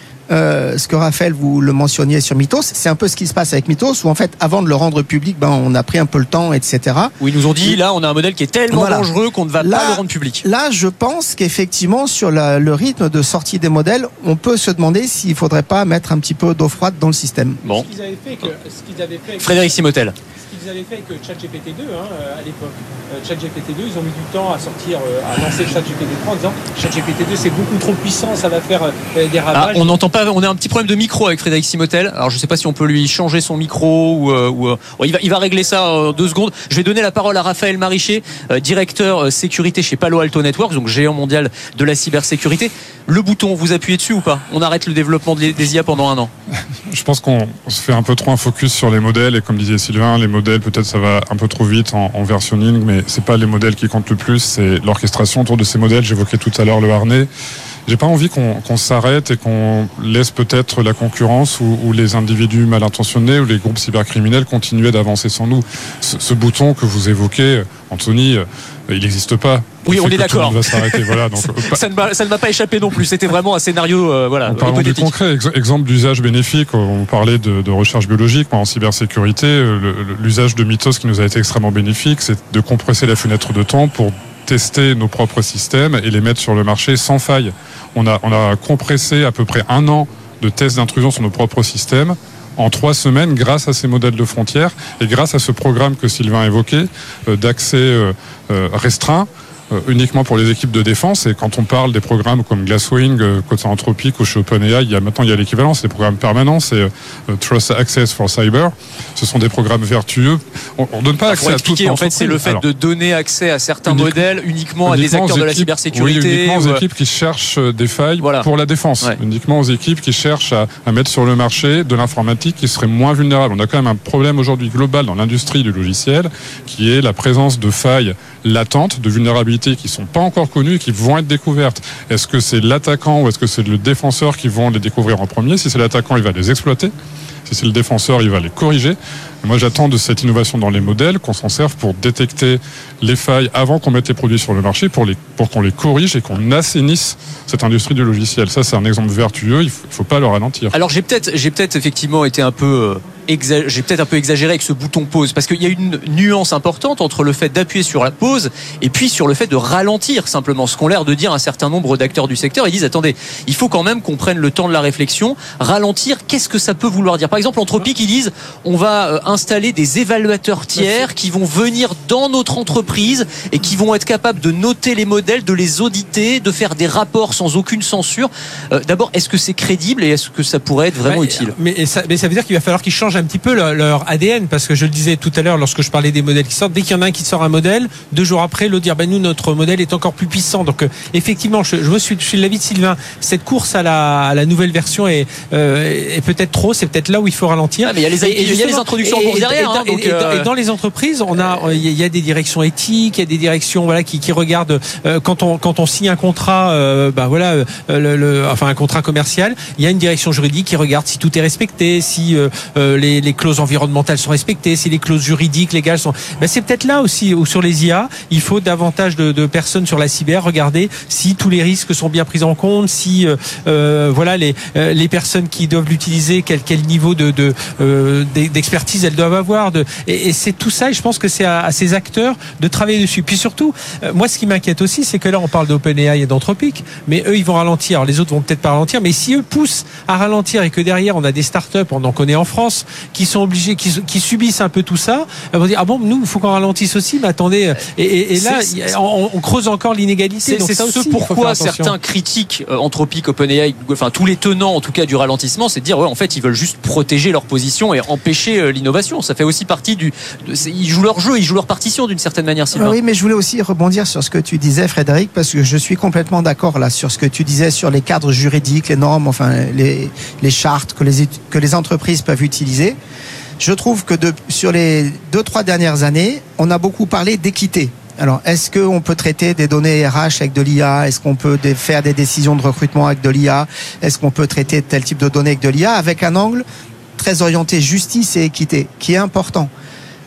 Euh, ce que Raphaël, vous le mentionniez sur Mythos, c'est un peu ce qui se passe avec Mythos, où en fait, avant de le rendre public, ben, on a pris un peu le temps, et cetera. Où ils nous ont dit, là, on a un modèle qui est tellement Voilà. dangereux qu'on ne va Là- pas le rendre public. Là, je pense qu'effectivement, sur la- le rythme de sortie des modèles, on peut se demander s'il ne faudrait pas mettre un petit peu d'eau froide dans le système. Bon. Ce qu'ils avaient fait, que, ce qu'ils avaient fait avec- Frédéric Simotel. Ce qu'ils avaient fait avec ChatGPT deux hein, euh, à l'époque. Euh, ChatGPT deux, ils ont mis du temps à sortir, euh, à lancer ChatGPT trois en disant ChatGPT deux c'est beaucoup trop puissant, ça va faire euh, des Ah, ravages. on n'entend pas, on a un petit problème de micro avec Frédéric Simotel. Alors je ne sais pas si on peut lui changer son micro ou, euh, ou euh, bon, il va, il va régler ça en deux secondes. Je vais donner la parole à Raphaël Mariché, euh, directeur euh, sécurité chez Palo Alto Networks, donc géant mondial de la cybersécurité. Le bouton, vous appuyez dessus ou pas? On arrête le développement des, des I A pendant un an. Je pense qu'on se fait un peu trop un focus sur les modèles et comme disait Sylvain, les modèles peut-être ça va un peu trop vite en, en versionning, mais c'est pas les modèles qui comptent le plus, c'est l'orchestration autour de ces modèles. J'évoquais tout à l'heure le harnais. J'ai pas envie qu'on qu'on s'arrête et qu'on laisse peut-être la concurrence ou, ou les individus mal intentionnés ou les groupes cybercriminels continuer d'avancer sans nous. Ce, ce bouton que vous évoquez, Anthony, euh, il n'existe pas. Oui, Il on fait est que tout le d'accord. monde va s'arrêter. Voilà, donc, euh, ça ne m'a, ça ne m'a pas échappé non plus. C'était vraiment un scénario, euh, voilà, Parlons du hypothétique. concret, ex- exemple d'usage bénéfique. On parlait de, de recherche biologique. Moi, en cybersécurité, euh, le- le- l'usage de Mythos qui nous a été extrêmement bénéfique, c'est de compresser la fenêtre de temps pour tester nos propres systèmes et les mettre sur le marché sans faille. On a, on a compressé à peu près un an de tests d'intrusion sur nos propres systèmes en trois semaines grâce à ces modèles de frontières et grâce à ce programme que Sylvain évoquait euh, d'accès euh, euh, restreint. Euh, uniquement pour les équipes de défense. Et quand on parle des programmes comme Glasswing, euh, côté Anthropic ou chez OpenAI, il y a maintenant il y a l'équivalent, c'est des programmes permanents, c'est euh, Trust Access for Cyber. Ce sont des programmes vertueux. On ne donne pas Pour accès à toute expliquer, en fait, c'est le fait Alors, de donner accès à certains uniquement- modèles uniquement à des uniquement acteurs aux de la équipes- cybersécurité. Oui, uniquement aux ou, euh, équipes qui cherchent euh, des failles Voilà. pour la défense. Ouais. Uniquement aux équipes qui cherchent à, à mettre sur le marché de l'informatique qui serait moins vulnérable. On a quand même un problème aujourd'hui global dans l'industrie du logiciel qui est la présence de failles latentes, de vulnérabilités qui sont pas encore connues et qui vont être découvertes. Est-ce que c'est l'attaquant ou est-ce que c'est le défenseur qui vont les découvrir en premier? Si c'est l'attaquant, il va les exploiter. Si c'est le défenseur, il va les corriger. Et moi, j'attends de cette innovation dans les modèles qu'on s'en serve pour détecter les failles avant qu'on mette les produits sur le marché, pour, les, pour qu'on les corrige et qu'on assainisse cette industrie du logiciel. Ça, c'est un exemple vertueux. Il ne faut, faut pas le ralentir. Alors j'ai peut-être, j'ai peut-être effectivement été un peu, euh, exa- j'ai peut-être un peu exagéré avec ce bouton pause parce qu'il y a une nuance importante entre le fait d'appuyer sur la pause et puis sur le fait de ralentir simplement. Ce qu'ont l'air de dire un certain nombre d'acteurs du secteur. Ils disent attendez, il faut quand même qu'on prenne le temps de la réflexion. Ralentir, qu'est-ce que ça peut vouloir dire? Par exemple, Anthropic, ils disent on va euh, installer des évaluateurs tiers qui vont venir dans notre entreprise et qui vont être capables de noter les modèles, de les auditer, de faire des rapports sans aucune censure. Euh, D'abord, est-ce que c'est crédible et est-ce que ça pourrait être vraiment Ouais, utile? mais, et ça, mais ça veut dire qu'il va falloir qu'ils changent un petit peu leur, leur A D N, parce que je le disais tout à l'heure lorsque je parlais des modèles qui sortent, dès qu'il y en a un qui sort un modèle, deux jours après, l'autre dire ben nous notre modèle est encore plus puissant. Donc euh, effectivement, je, je me suis, je suis de l'avis de Sylvain. Cette course à la, à la nouvelle version est, euh, est peut-être trop. C'est peut-être là où il faut ralentir. Ah, mais il y a les- Et- et il y a les justement, introductions en et- bourse et- derrière, et dans- hein, donc, et- et dans- euh, et dans les entreprises, on a, il y a- il y a des directions éthiques, il y a des directions voilà qui, qui regardent euh, quand on quand on signe un contrat, euh, bah voilà, euh, le, le, enfin un contrat commercial, il y a une direction juridique qui regarde si tout est respecté, si euh, euh, les, les clauses environnementales sont respectées, si les clauses juridiques, légales sont. Ben c'est peut-être là aussi où sur les I A, il faut davantage de, de personnes sur la cyber regarder si tous les risques sont bien pris en compte, si euh, euh, voilà les euh, les personnes qui doivent l'utiliser, quel quel niveau de de euh, d'expertise elles doivent avoir. De, et, et c'est tout ça. Et je pense que c'est à, à ces acteurs de travailler dessus. Puis surtout, euh, moi, ce qui m'inquiète aussi, c'est que là, on parle d'OpenAI et d'Anthropic, mais eux, ils vont ralentir. Alors, les autres vont peut-être pas ralentir, mais si eux poussent à ralentir et que derrière, on a des startups, on en connaît en France, qui sont obligés, qui, qui subissent un peu tout ça, elles vont dire ah bon, nous, il faut qu'on ralentisse aussi. Mais attendez, et, et, et là, C'est- on, on creuse encore l'inégalité. C'est Donc c'est ça ce aussi, il faut pourquoi faire attention. certains critiquent euh, Anthropic, OpenAI, Google, enfin tous les tenants en tout cas du ralentissement, c'est de dire ouais en fait ils veulent juste protéger leur position et empêcher euh, l'innovation. Ça fait aussi partie du, de, c'est- ils jouent leur jeu, ils jouent leur partition d'une certaine manière. Sylvain. Oui, mais je voulais aussi rebondir sur ce que tu disais, Frédéric, parce que je suis complètement d'accord là sur ce que tu disais sur les cadres juridiques, les normes, enfin les, les chartes que les, que les entreprises peuvent utiliser. Je trouve que de, sur les deux, trois dernières années, on a beaucoup parlé d'équité. Alors, est-ce qu'on peut traiter des données R H avec de l'I A? Est-ce qu'on peut dé- faire des décisions de recrutement avec de l'I A? Est-ce qu'on peut traiter tel type de données avec de l'I A? Avec un angle très orienté justice et équité, qui est important.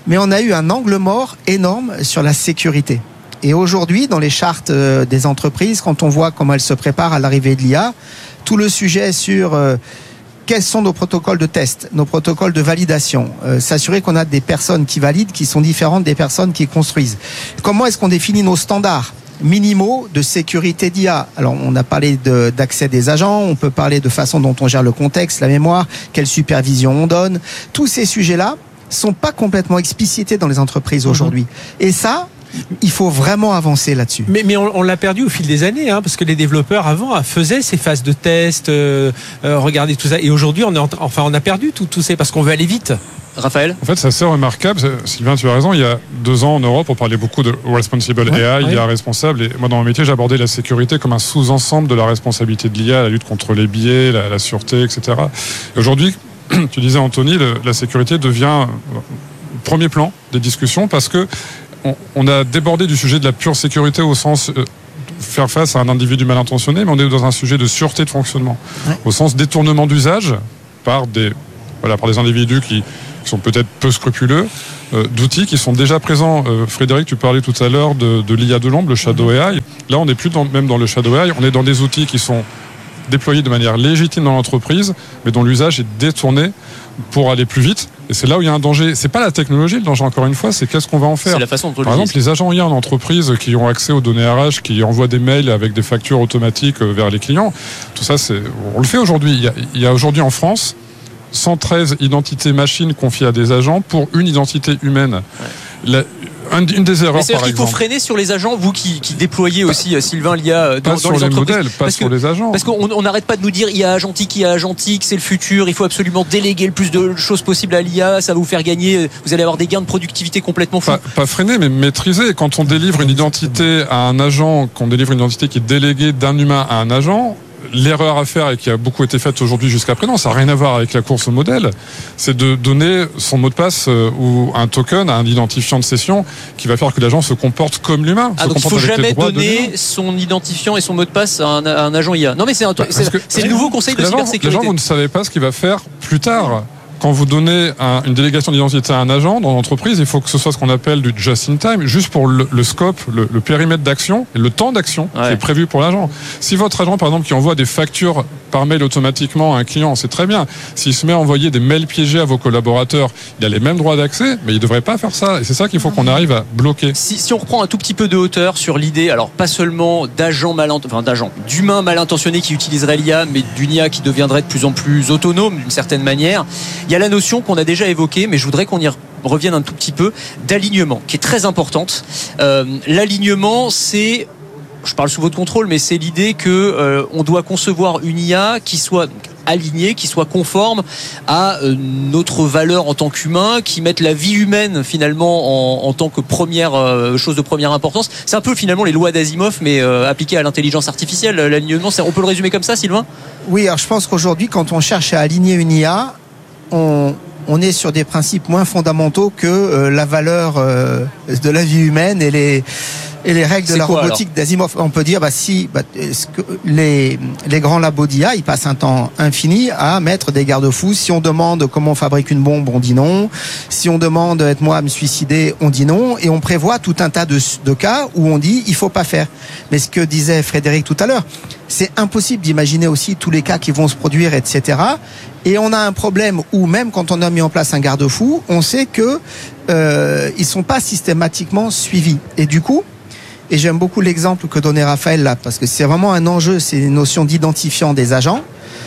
mais on a eu un angle mort énorme sur la sécurité. Et aujourd'hui, dans les chartes euh, des entreprises, quand on voit comment elles se préparent à l'arrivée de l'I A, tout le sujet sur euh, quels sont nos protocoles de test, nos protocoles de validation, euh, s'assurer qu'on a des personnes qui valident, qui sont différentes des personnes qui construisent. Comment est-ce qu'on définit nos standards minimaux de sécurité d'I A? Alors, on a parlé de, d'accès des agents, on peut parler de façon dont on gère le contexte, la mémoire, quelle supervision on donne. Tous ces sujets-là sont pas complètement explicités dans les entreprises aujourd'hui. Mmh. Et ça, il faut vraiment avancer là-dessus. Mais, mais on, on l'a perdu au fil des années, hein, parce que les développeurs avant faisaient ces phases de test, euh, euh, regardaient tout ça. Et aujourd'hui, on est en, enfin, on a perdu tout, tout ça parce qu'on veut aller vite. Raphaël ? En fait, c'est assez remarquable. Sylvain, tu as raison. Il y a deux ans en Europe, on parlait beaucoup de responsible ouais, A I, ouais. I A responsable. Et moi, dans mon métier, j'abordais la sécurité comme un sous-ensemble de la responsabilité de l'I A, la lutte contre les biais, la, la sûreté, et cetera. Et aujourd'hui, tu disais, Anthony, le, la sécurité devient premier plan des discussions parce que on, on a débordé du sujet de la pure sécurité au sens euh, faire face à un individu mal intentionné, mais on est dans un sujet de sûreté de fonctionnement, ouais. au sens détournement d'usage par des, voilà, par des individus qui, qui sont peut-être peu scrupuleux, euh, d'outils qui sont déjà présents. Euh, Frédéric, tu parlais tout à l'heure de, de l'I A de l'ombre, le Shadow A I. Là, on n'est plus dans, même dans le Shadow A I, on est dans des outils qui sont déployés de manière légitime dans l'entreprise, mais dont l'usage est détourné pour aller plus vite. Et c'est là où il y a un danger. C'est pas la technologie, le danger, encore une fois, c'est qu'est-ce qu'on va en faire. C'est la façon dont on Par exemple, les agents I A en entreprise qui ont accès aux données R H, qui envoient des mails avec des factures automatiques vers les clients, tout ça, c'est, on le fait aujourd'hui. Il y a, il y a aujourd'hui en France cent treize identités machines confiées à des agents pour une identité humaine. Ouais. La, une des erreurs, mais c'est-à-dire par qu'il faut exemple. freiner sur les agents, vous qui, qui déployez aussi, Sylvain, l'I A dans, pas dans sur les, les entreprises. Modèles, pas parce sur que, les agents. Parce qu'on n'arrête pas de nous dire I A agentique, I A agentique, c'est le futur, il faut absolument déléguer le plus de choses possible à l'I A, ça va vous faire gagner, vous allez avoir des gains de productivité complètement fous. Pas, pas freiner, mais maîtriser. Quand on délivre une identité à un agent, qu'on délivre une identité qui est déléguée d'un humain à un agent, l'erreur à faire et qui a beaucoup été faite aujourd'hui jusqu'à présent, ça n'a rien à voir avec la course au modèle, c'est de donner son mot de passe ou un token, un identifiant de session qui va faire que l'agent se comporte comme l'humain. Ah, donc il ne faut jamais donner son identifiant et son mot de passe à un, à un agent I A. Non mais c'est, un, c'est, que, c'est le nouveau conseil de cybersécurité. Les gens, vous ne savez pas ce qu'il va faire plus tard. Quand vous donnez un, une délégation d'identité à un agent dans l'entreprise, il faut que ce soit ce qu'on appelle du just-in-time, juste pour le, le scope, le, le périmètre d'action et le temps d'action ouais. qui est prévu pour l'agent. Si votre agent, par exemple, qui envoie des factures par mail automatiquement à un client, c'est très bien. S'il se met à envoyer des mails piégés à vos collaborateurs, il a les mêmes droits d'accès, mais il ne devrait pas faire ça. Et c'est ça qu'il faut qu'on arrive à bloquer. Si, si on reprend un tout petit peu de hauteur sur l'idée, alors pas seulement d'agents mal, enfin d'agents, d'humains mal intentionnés qui utiliseraient l'I A, mais d'une I A qui deviendrait de plus en plus autonome d'une certaine manière. Il y a la notion qu'on a déjà évoquée, mais je voudrais qu'on y revienne un tout petit peu, d'alignement, qui est très importante. Euh, l'alignement, c'est, je parle sous votre contrôle, mais c'est l'idée que euh, on doit concevoir une I A qui soit donc, alignée, qui soit conforme à euh, notre valeur en tant qu'humain, qui mette la vie humaine finalement en, en tant que première euh, chose de première importance. C'est un peu finalement les lois d'Asimov, mais euh, appliquées à l'intelligence artificielle. L'alignement, c'est, on peut le résumer comme ça, Sylvain ? Oui, alors je pense qu'aujourd'hui, quand on cherche à aligner une I A, On, on est sur des principes moins fondamentaux que euh, la valeur euh, de la vie humaine et les, et les règles de c'est la quoi, robotique alors d'Asimov. On peut dire, bah, si bah, est-ce que les, les grands labos d'I A, ils passent un temps infini à mettre des garde-fous. Si on demande comment on fabrique une bombe, on dit non. Si on demande, êtes-moi à me suicider, on dit non. Et on prévoit tout un tas de, de cas où on dit, il faut pas faire. Mais ce que disait Frédéric tout à l'heure, c'est impossible d'imaginer aussi tous les cas qui vont se produire, et cetera. Et on a un problème où même quand on a mis en place un garde-fou, on sait que euh, ils sont pas systématiquement suivis. Et du coup, et j'aime beaucoup l'exemple que donnait Raphaël là, parce que c'est vraiment un enjeu, c'est une notion d'identifiant des agents.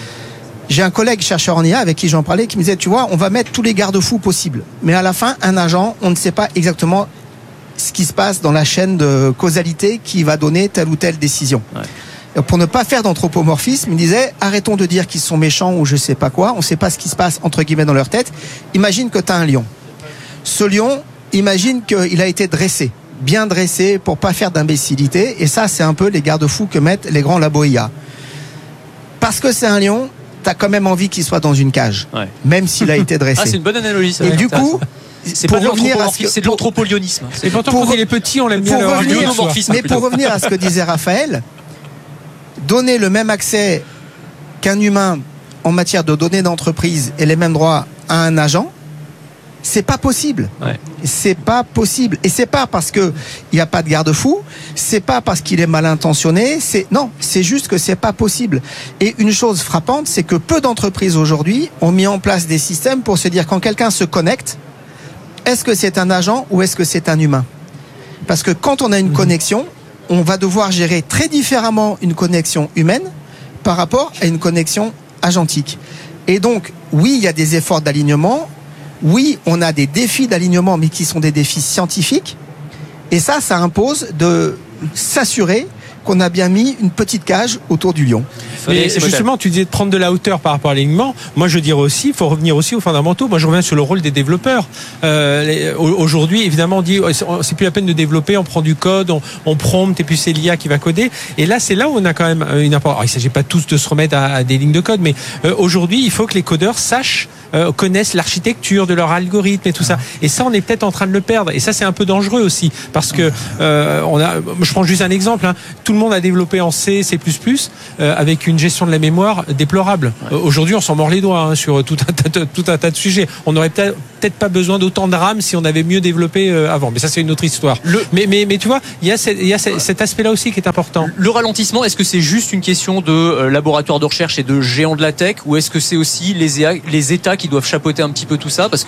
J'ai un collègue chercheur en I A avec qui j'en parlais qui me disait, tu vois, on va mettre tous les garde-fous possibles, mais à la fin, un agent, on ne sait pas exactement ce qui se passe dans la chaîne de causalité qui va donner telle ou telle décision. Ouais. Pour ne pas faire d'anthropomorphisme, il disait, arrêtons de dire qu'ils sont méchants ou je sais pas quoi, on sait pas ce qui se passe entre guillemets dans leur tête. Imagine que tu as un lion. Ce lion, imagine qu'il a été dressé, bien dressé pour pas faire d'imbécilité, et ça c'est un peu les garde-fous que mettent les grands labos I A. Parce que c'est un lion, tu as quand même envie qu'il soit dans une cage, ouais. même s'il a été dressé. Ah, c'est une bonne analogie. Ça, et ouais, du coup, c'est pas de l'anthropomorphisme, c'est de l'anthropolionisme. Et pourtant, pour, quand il est petit, on l'aime bien. Pour revenir, mais plutôt. pour revenir à ce que disait Raphaël, donner le même accès qu'un humain en matière de données d'entreprise et les mêmes droits à un agent, C'est pas possible. Ouais. C'est pas possible. Et c'est pas parce que il y a pas de garde-fou. C'est pas parce qu'il est mal intentionné. C'est non. C'est juste que c'est pas possible. Et une chose frappante, c'est que peu d'entreprises aujourd'hui ont mis en place des systèmes pour se dire quand quelqu'un se connecte, est-ce que c'est un agent ou est-ce que c'est un humain? Parce que quand on a une connexion, on va devoir gérer très différemment une connexion humaine par rapport à une connexion agentique. Et donc, oui, il y a des efforts d'alignement. Oui, on a des défis d'alignement, mais qui sont des défis scientifiques. Et ça, ça impose de s'assurer qu'on a bien mis une petite cage autour du lion. Mais justement, tu disais de prendre de la hauteur par rapport à l'alignement. Moi, je dirais aussi, il faut revenir aussi aux fondamentaux. Moi, je reviens sur le rôle des développeurs. Euh, les, aujourd'hui, évidemment, on dit c'est plus la peine de développer, on prend du code, on, on prompte et puis c'est l'I A qui va coder. Et là, c'est là où on a quand même une importance. Alors, il ne s'agit pas tous de se remettre à, à des lignes de code, mais euh, aujourd'hui, il faut que les codeurs sachent Euh, connaissent l'architecture de leur algorithme et tout ça. Et ça, on est peut-être en train de le perdre. Et ça, c'est un peu dangereux aussi, parce que euh, on a. Je prends juste un exemple. Hein. Tout le monde a développé en C, C++, euh, avec une gestion de la mémoire déplorable. Ouais. Euh, aujourd'hui, on s'en mord les doigts hein, sur tout un, tas de, tout un tas de sujets. On n'aurait peut-être, peut-être pas besoin d'autant de RAM si on avait mieux développé euh, avant. Mais ça, c'est une autre histoire. Le... Mais, mais, mais tu vois, il y a, il y a cet aspect-là aussi qui est important. Le ralentissement, est-ce que c'est juste une question de euh, laboratoire de recherche et de géants de la tech, ou est-ce que c'est aussi les, les États qui doivent chapeauter un petit peu tout ça, parce